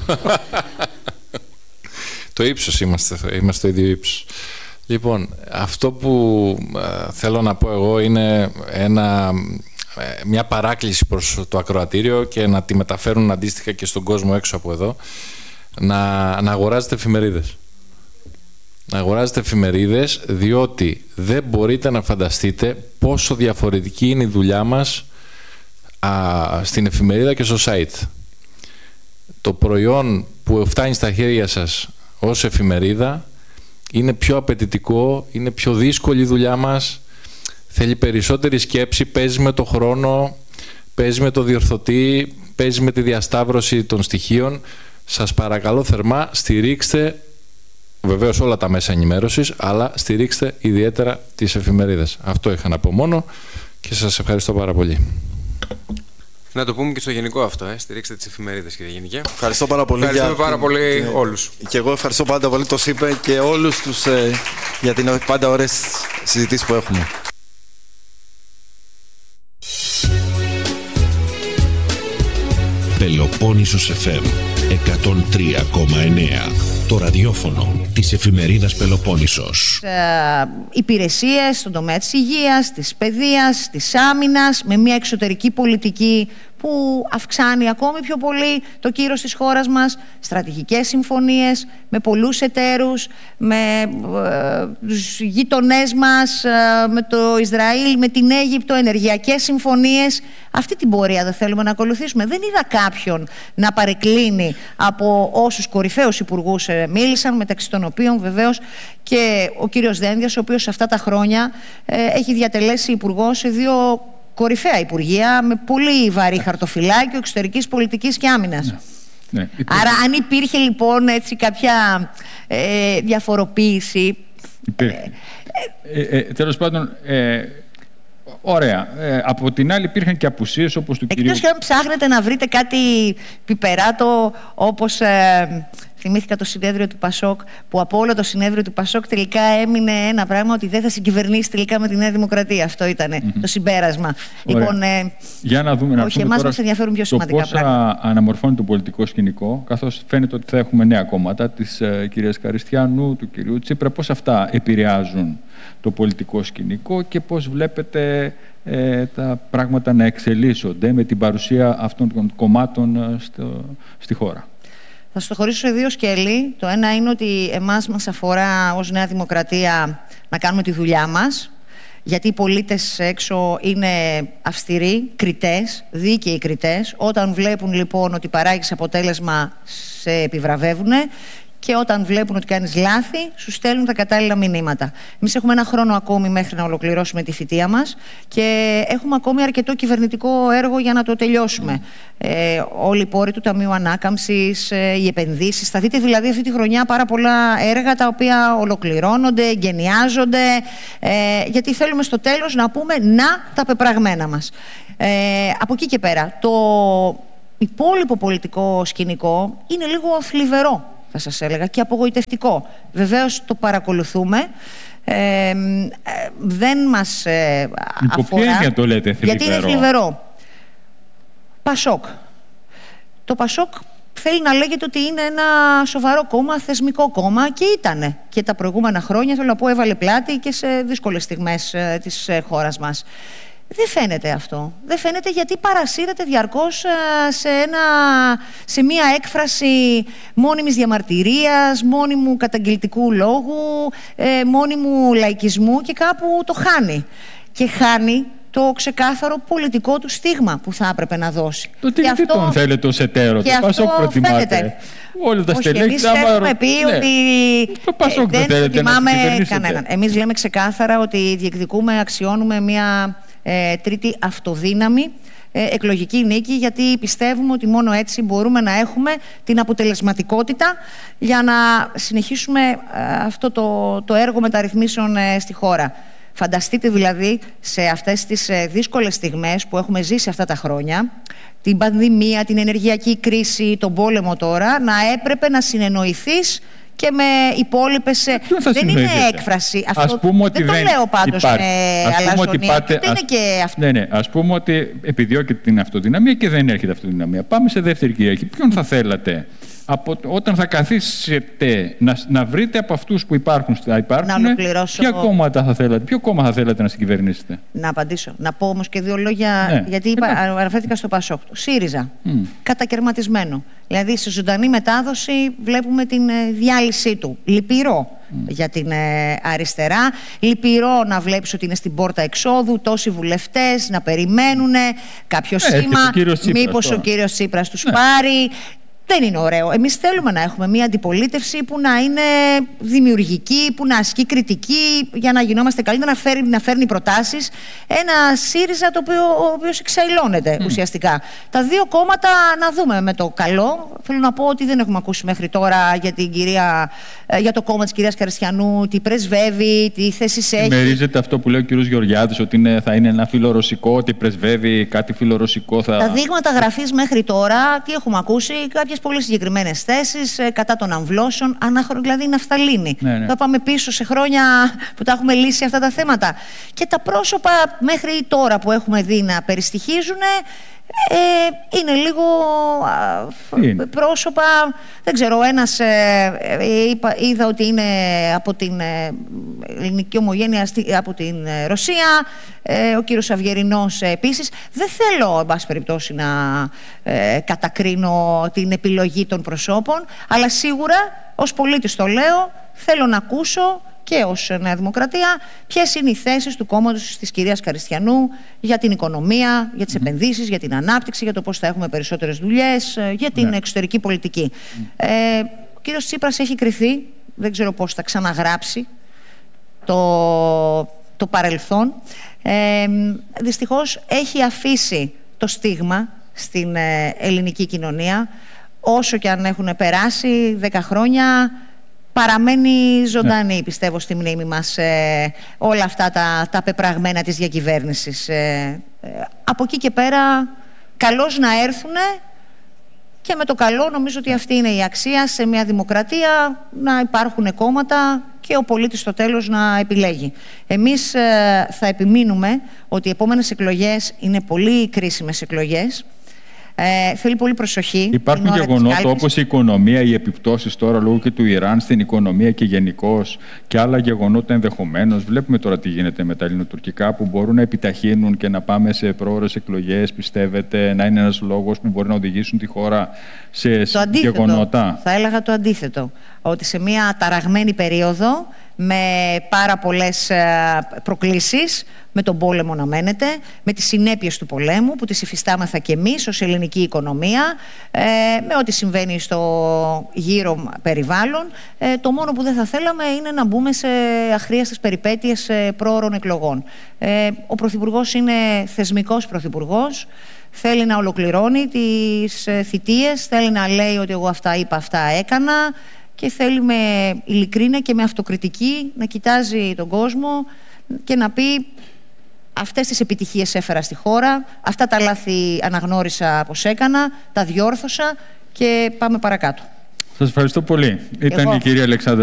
[SPEAKER 9] Το ύψος είμαστε, είμαστε το ίδιο ύψος. Λοιπόν, αυτό που ε, θέλω να πω εγώ είναι ένα, ε, μια παράκληση προς το ακροατήριο και να τη μεταφέρουν αντίστοιχα και στον κόσμο έξω από εδώ, να, να αγοράζετε εφημερίδες. Να αγοράζετε εφημερίδες, διότι δεν μπορείτε να φανταστείτε πόσο διαφορετική είναι η δουλειά μας α, στην εφημερίδα και στο site. Το προϊόν που φτάνει στα χέρια σας ως εφημερίδα είναι πιο απαιτητικό, είναι πιο δύσκολη η δουλειά μας, θέλει περισσότερη σκέψη, παίζει με το χρόνο, παίζει με το διορθωτή, παίζει με τη διασταύρωση των στοιχείων. Σας παρακαλώ θερμά, στηρίξτε βεβαίως όλα τα μέσα ενημέρωσης, αλλά στηρίξτε ιδιαίτερα τις εφημερίδες. Αυτό είχα να πω μόνο και σας ευχαριστώ πάρα πολύ.
[SPEAKER 2] Να το πούμε και στο γενικό αυτό, ε. Στηρίξτε τις εφημερίδες, κύριε Γενικέ.
[SPEAKER 7] Ευχαριστώ πάρα πολύ.
[SPEAKER 2] Ευχαριστούμε
[SPEAKER 7] για...
[SPEAKER 2] πάρα πολύ
[SPEAKER 7] και...
[SPEAKER 2] όλους.
[SPEAKER 7] Και εγώ ευχαριστώ πάντα πολύ το ΣΥΠΕ και όλους τους ε, για την πάντα ωραίες συζητήσεις που έχουμε.
[SPEAKER 6] Πελοπόννησος εφ εμ εκατόν τρία κόμμα εννέα. Το ραδιόφωνο της εφημερίδας Πελοπόννησος.
[SPEAKER 5] Ε, υπηρεσίες στον τομέα της υγείας, της παιδείας, της άμυνας, με μια εξωτερική πολιτική που αυξάνει ακόμη πιο πολύ το κύρος της χώρας μας, στρατηγικές συμφωνίες με πολλούς εταίρους, με ε, τους γείτονές μας, ε, με το Ισραήλ, με την Αίγυπτο, ενεργειακές συμφωνίες. Αυτή την πορεία δεν θέλουμε να ακολουθήσουμε. Δεν είδα κάποιον να παρεκκλίνει από όσους κορυφαίους υπουργούς ε, μίλησαν, μεταξύ των οποίων βεβαίως και ο κύριος Δένδιας, ο οποίος σε αυτά τα χρόνια ε, έχει διατελέσει υπουργός σε δύο κορυφαία υπουργεία με πολύ βαρύ χαρτοφυλάκιο εξωτερικής πολιτικής και άμυνας. Ναι. Ναι. Άρα αν υπήρχε λοιπόν έτσι κάποια ε, διαφοροποίηση...
[SPEAKER 10] Υπήρχε. Ε, ε, ε, τέλος πάντων, ε, ωραία. Ε, από την άλλη υπήρχαν και απουσίες όπως του κυρίου...
[SPEAKER 5] Εκτός και αν ψάχνετε να βρείτε κάτι πιπεράτο όπως... Ε, θυμήθηκα το συνέδριο του Πασόκ, που από όλο το συνέδριο του Πασόκ τελικά έμεινε ένα πράγμα, ότι δεν θα συγκυβερνήσει τελικά με τη Νέα Δημοκρατία. Αυτό ήταν mm-hmm. το συμπέρασμα. Λοιπόν, ε,
[SPEAKER 10] για να δούμε, να
[SPEAKER 5] όχι, εμάς μας ενδιαφέρουν πιο σημαντικά
[SPEAKER 10] πώς
[SPEAKER 5] πράγματα.
[SPEAKER 10] Αναμορφώνει το πολιτικό σκηνικό, καθώς φαίνεται ότι θα έχουμε νέα κόμματα της ε, κυρίας Καριστιανού, του κυρίου Τσίπρα, πώς αυτά επηρεάζουν το πολιτικό σκηνικό και πώς βλέπετε ε, τα πράγματα να εξελίσσονται με την παρουσία αυτών των κομμάτων ε, στο, στη χώρα.
[SPEAKER 5] Θα σας το χωρίσω σε δύο σκέλη. Το ένα είναι ότι εμάς μας αφορά ως Νέα Δημοκρατία να κάνουμε τη δουλειά μας, γιατί οι πολίτες έξω είναι αυστηροί, κριτές, δίκαιοι κριτές. Όταν βλέπουν λοιπόν ότι παράγεις αποτέλεσμα, σε επιβραβεύουν. Και όταν βλέπουν ότι κάνεις λάθη, σου στέλνουν τα κατάλληλα μηνύματα. Εμείς έχουμε ένα χρόνο ακόμη μέχρι να ολοκληρώσουμε τη θητεία μας και έχουμε ακόμη αρκετό κυβερνητικό έργο για να το τελειώσουμε. Mm. Ε, όλοι οι πόροι του Ταμείου Ανάκαμψης, ε, οι επενδύσεις. Θα δείτε δηλαδή αυτή τη χρονιά πάρα πολλά έργα τα οποία ολοκληρώνονται, εγκαινιάζονται, ε, γιατί θέλουμε στο τέλος να πούμε να τα πεπραγμένα μας. Ε, από εκεί και πέρα, το υπόλοιπο πολιτικό σκηνικό είναι λίγο θλιβερό, θα σας έλεγα, και απογοητευτικό. Βεβαίως το παρακολουθούμε. Ε, ε, δεν μας ε, αφορά. Υπό ποια
[SPEAKER 10] το λέτε θλιβερό?
[SPEAKER 5] Γιατί είναι θλιβερό. Πασόκ. Το Πασόκ θέλει να λέγεται ότι είναι ένα σοβαρό κόμμα, θεσμικό κόμμα, και ήτανε. Και τα προηγούμενα χρόνια, θέλω να πω, έβαλε πλάτη και σε δύσκολες στιγμές ε, της ε, χώρας μας. Δεν φαίνεται αυτό. Δεν φαίνεται γιατί παρασύρεται διαρκώς σε, ένα, σε μία έκφραση μόνιμης διαμαρτυρίας, μόνιμου καταγγελτικού λόγου, ε, μόνιμου λαϊκισμού, και κάπου το χάνει. Και χάνει το ξεκάθαρο πολιτικό του στίγμα που θα έπρεπε να δώσει.
[SPEAKER 10] Το τι αυτό... τον θέλετε ως εταίρο, το Πασόκ προτιμάτε. Όλα τα στελέχη.
[SPEAKER 5] Εμείς έχουμε πει ναι. ότι
[SPEAKER 10] το Πασόκ
[SPEAKER 5] ε, δεν προτιμάμε
[SPEAKER 10] κανέναν.
[SPEAKER 5] Εμείς λέμε ξεκάθαρα ότι διεκδικούμε, αξιώνουμε μία Ε, τρίτη αυτοδύναμη ε, εκλογική νίκη, γιατί πιστεύουμε ότι μόνο έτσι μπορούμε να έχουμε την αποτελεσματικότητα για να συνεχίσουμε ε, αυτό το, το έργο μεταρρυθμίσεων ε, στη χώρα. Φανταστείτε δηλαδή σε αυτές τις ε, δύσκολες στιγμές που έχουμε ζήσει αυτά τα χρόνια, την πανδημία, την ενεργειακή κρίση, τον πόλεμο τώρα, να έπρεπε να συνεννοηθείς και με υπόλοιπες. Δεν είναι έκφραση. Αυτό δεν το δεν λέω πάντως με αλαζονία. Δεν είναι και αυτό.
[SPEAKER 10] Ναι, ναι. Ας πούμε ότι επιδιώκεται την αυτοδυναμία και δεν έρχεται αυτοδυναμία. Πάμε σε δεύτερη κυριαρχή. Ποιον θα θέλατε από, όταν θα καθίσετε να, να βρείτε από αυτούς που υπάρχουν, θα υπάρχουν,
[SPEAKER 5] να ολοκληρώσω...
[SPEAKER 10] ποια κόμματα θα θέλατε, ποιο κόμμα θα θέλατε να συγκυβερνήσετε?
[SPEAKER 5] Να απαντήσω. Να πω όμως και δύο λόγια, ναι. γιατί είπα, αναφέρθηκα στο Πασόκ. ΣΥΡΙΖΑ. Mm. Κατακερματισμένο. Δηλαδή σε ζωντανή μετάδοση βλέπουμε την ε, διάλυσή του. Λυπηρό mm. για την ε, αριστερά. Λυπηρό να βλέπεις ότι είναι στην πόρτα εξόδου, τόσοι βουλευτές να περιμένουν κάποιο ε, σήμα, μήπως ο κύριος Τσίπρας τους ναι. πάρει. Δεν είναι ωραίο. Εμείς θέλουμε να έχουμε μια αντιπολίτευση που να είναι δημιουργική, που να ασκεί κριτική για να γινόμαστε καλύτερα, να φέρνει, να φέρνει προτάσεις. Ένα ΣΥΡΙΖΑ το οποίο, ο οποίος εξαϊλώνεται mm. ουσιαστικά. Τα δύο κόμματα να δούμε με το καλό. Θέλω να πω ότι δεν έχουμε ακούσει μέχρι τώρα για, την κυρία, για το κόμμα της κυρίας Καριστιανού, τι πρεσβεύει, τι θέσεις έχει.
[SPEAKER 10] Μερίζεται αυτό που λέει ο κύριος Γεωργιάδης, ότι είναι, θα είναι ένα φιλορωσικό, ότι πρεσβεύει κάτι φιλορωσικό. Θα...
[SPEAKER 5] Τα δείγματα γραφής μέχρι τώρα, τι έχουμε ακούσει, κάποιες πολύ συγκεκριμένες θέσεις ε, κατά των αμβλώσεων, ανάχρονο δηλαδή ναφθαλίνη. Ναι, ναι. Θα πάμε πίσω σε χρόνια που τα έχουμε λύσει αυτά τα θέματα. Και τα πρόσωπα μέχρι τώρα που έχουμε δει να περιστοιχίζουν ε, είναι λίγο είναι. πρόσωπα, δεν ξέρω, ένας ε, είπα, είδα ότι είναι από την ε, ελληνική ομογένεια από την ε, Ρωσία, ε, ο κύριος Αυγερινός ε, επίσης. Δεν θέλω, εν πάση περιπτώσει, να ε, κατακρίνω την επιλογή των προσώπων, αλλά σίγουρα ως πολίτης το λέω, θέλω να ακούσω και ως Νέα Δημοκρατία ποιες είναι οι θέσεις του κόμματος της κυρίας Καριστιανού για την οικονομία, για τις mm. επενδύσεις, για την ανάπτυξη, για το πώς θα έχουμε περισσότερες δουλειές, για την yeah. εξωτερική πολιτική. Mm. Ε, ο κύριος Τσίπρας έχει κριθεί, δεν ξέρω πώς θα ξαναγράψει το, το παρελθόν. Ε, δυστυχώς έχει αφήσει το στίγμα στην ε, ελληνική κοινωνία. Όσο και αν έχουν περάσει δέκα χρόνια, παραμένει ζωντανή, ναι. πιστεύω, στη μνήμη μας ε, όλα αυτά τα, τα πεπραγμένα της διακυβέρνησης. Ε, ε, από εκεί και πέρα, καλώς να έρθουν και με το καλό νομίζω ότι αυτή είναι η αξία σε μια δημοκρατία, να υπάρχουν κόμματα και ο πολίτης στο τέλος να επιλέγει. Εμείς ε, θα επιμείνουμε ότι οι επόμενες εκλογές είναι πολύ κρίσιμες εκλογές. Ε, θέλει πολύ προσοχή.
[SPEAKER 10] Υπάρχουν γεγονότα όπως η οικονομία, οι επιπτώσεις τώρα λόγω και του Ιράν στην οικονομία και γενικώς και άλλα γεγονότα ενδεχομένως. Βλέπουμε τώρα τι γίνεται με τα ελληνοτουρκικά που μπορούν να επιταχύνουν και να πάμε σε πρόορες εκλογές. Πιστεύετε να είναι ένας λόγος που μπορεί να οδηγήσουν τη χώρα σε
[SPEAKER 5] το αντίθετο,
[SPEAKER 10] γεγονότα?
[SPEAKER 5] Θα έλεγα το αντίθετο. Ότι σε μια ταραγμένη περίοδο με πάρα πολλές προκλήσεις, με τον πόλεμο να μένετε, με τις συνέπειες του πολέμου που τις υφιστάμεθα και εμείς ως ελληνική οικονομία, με ό,τι συμβαίνει στο γύρο περιβάλλον, το μόνο που δεν θα θέλαμε είναι να μπούμε σε αχρίαστες περιπέτειες πρόωρων εκλογών. Ο Πρωθυπουργός είναι θεσμικός Πρωθυπουργός, θέλει να ολοκληρώνει τις θητείες, θέλει να λέει ότι εγώ αυτά είπα, αυτά έκανα, και θέλει με ειλικρίνεια και με αυτοκριτική να κοιτάζει τον κόσμο και να πει αυτές τις επιτυχίες έφερα στη χώρα, αυτά τα λάθη αναγνώρισα πως έκανα, τα διόρθωσα και πάμε παρακάτω.
[SPEAKER 10] Σας ευχαριστώ πολύ. Ήταν
[SPEAKER 5] Εγώ.
[SPEAKER 10] η κυρία Αλεξάνδρα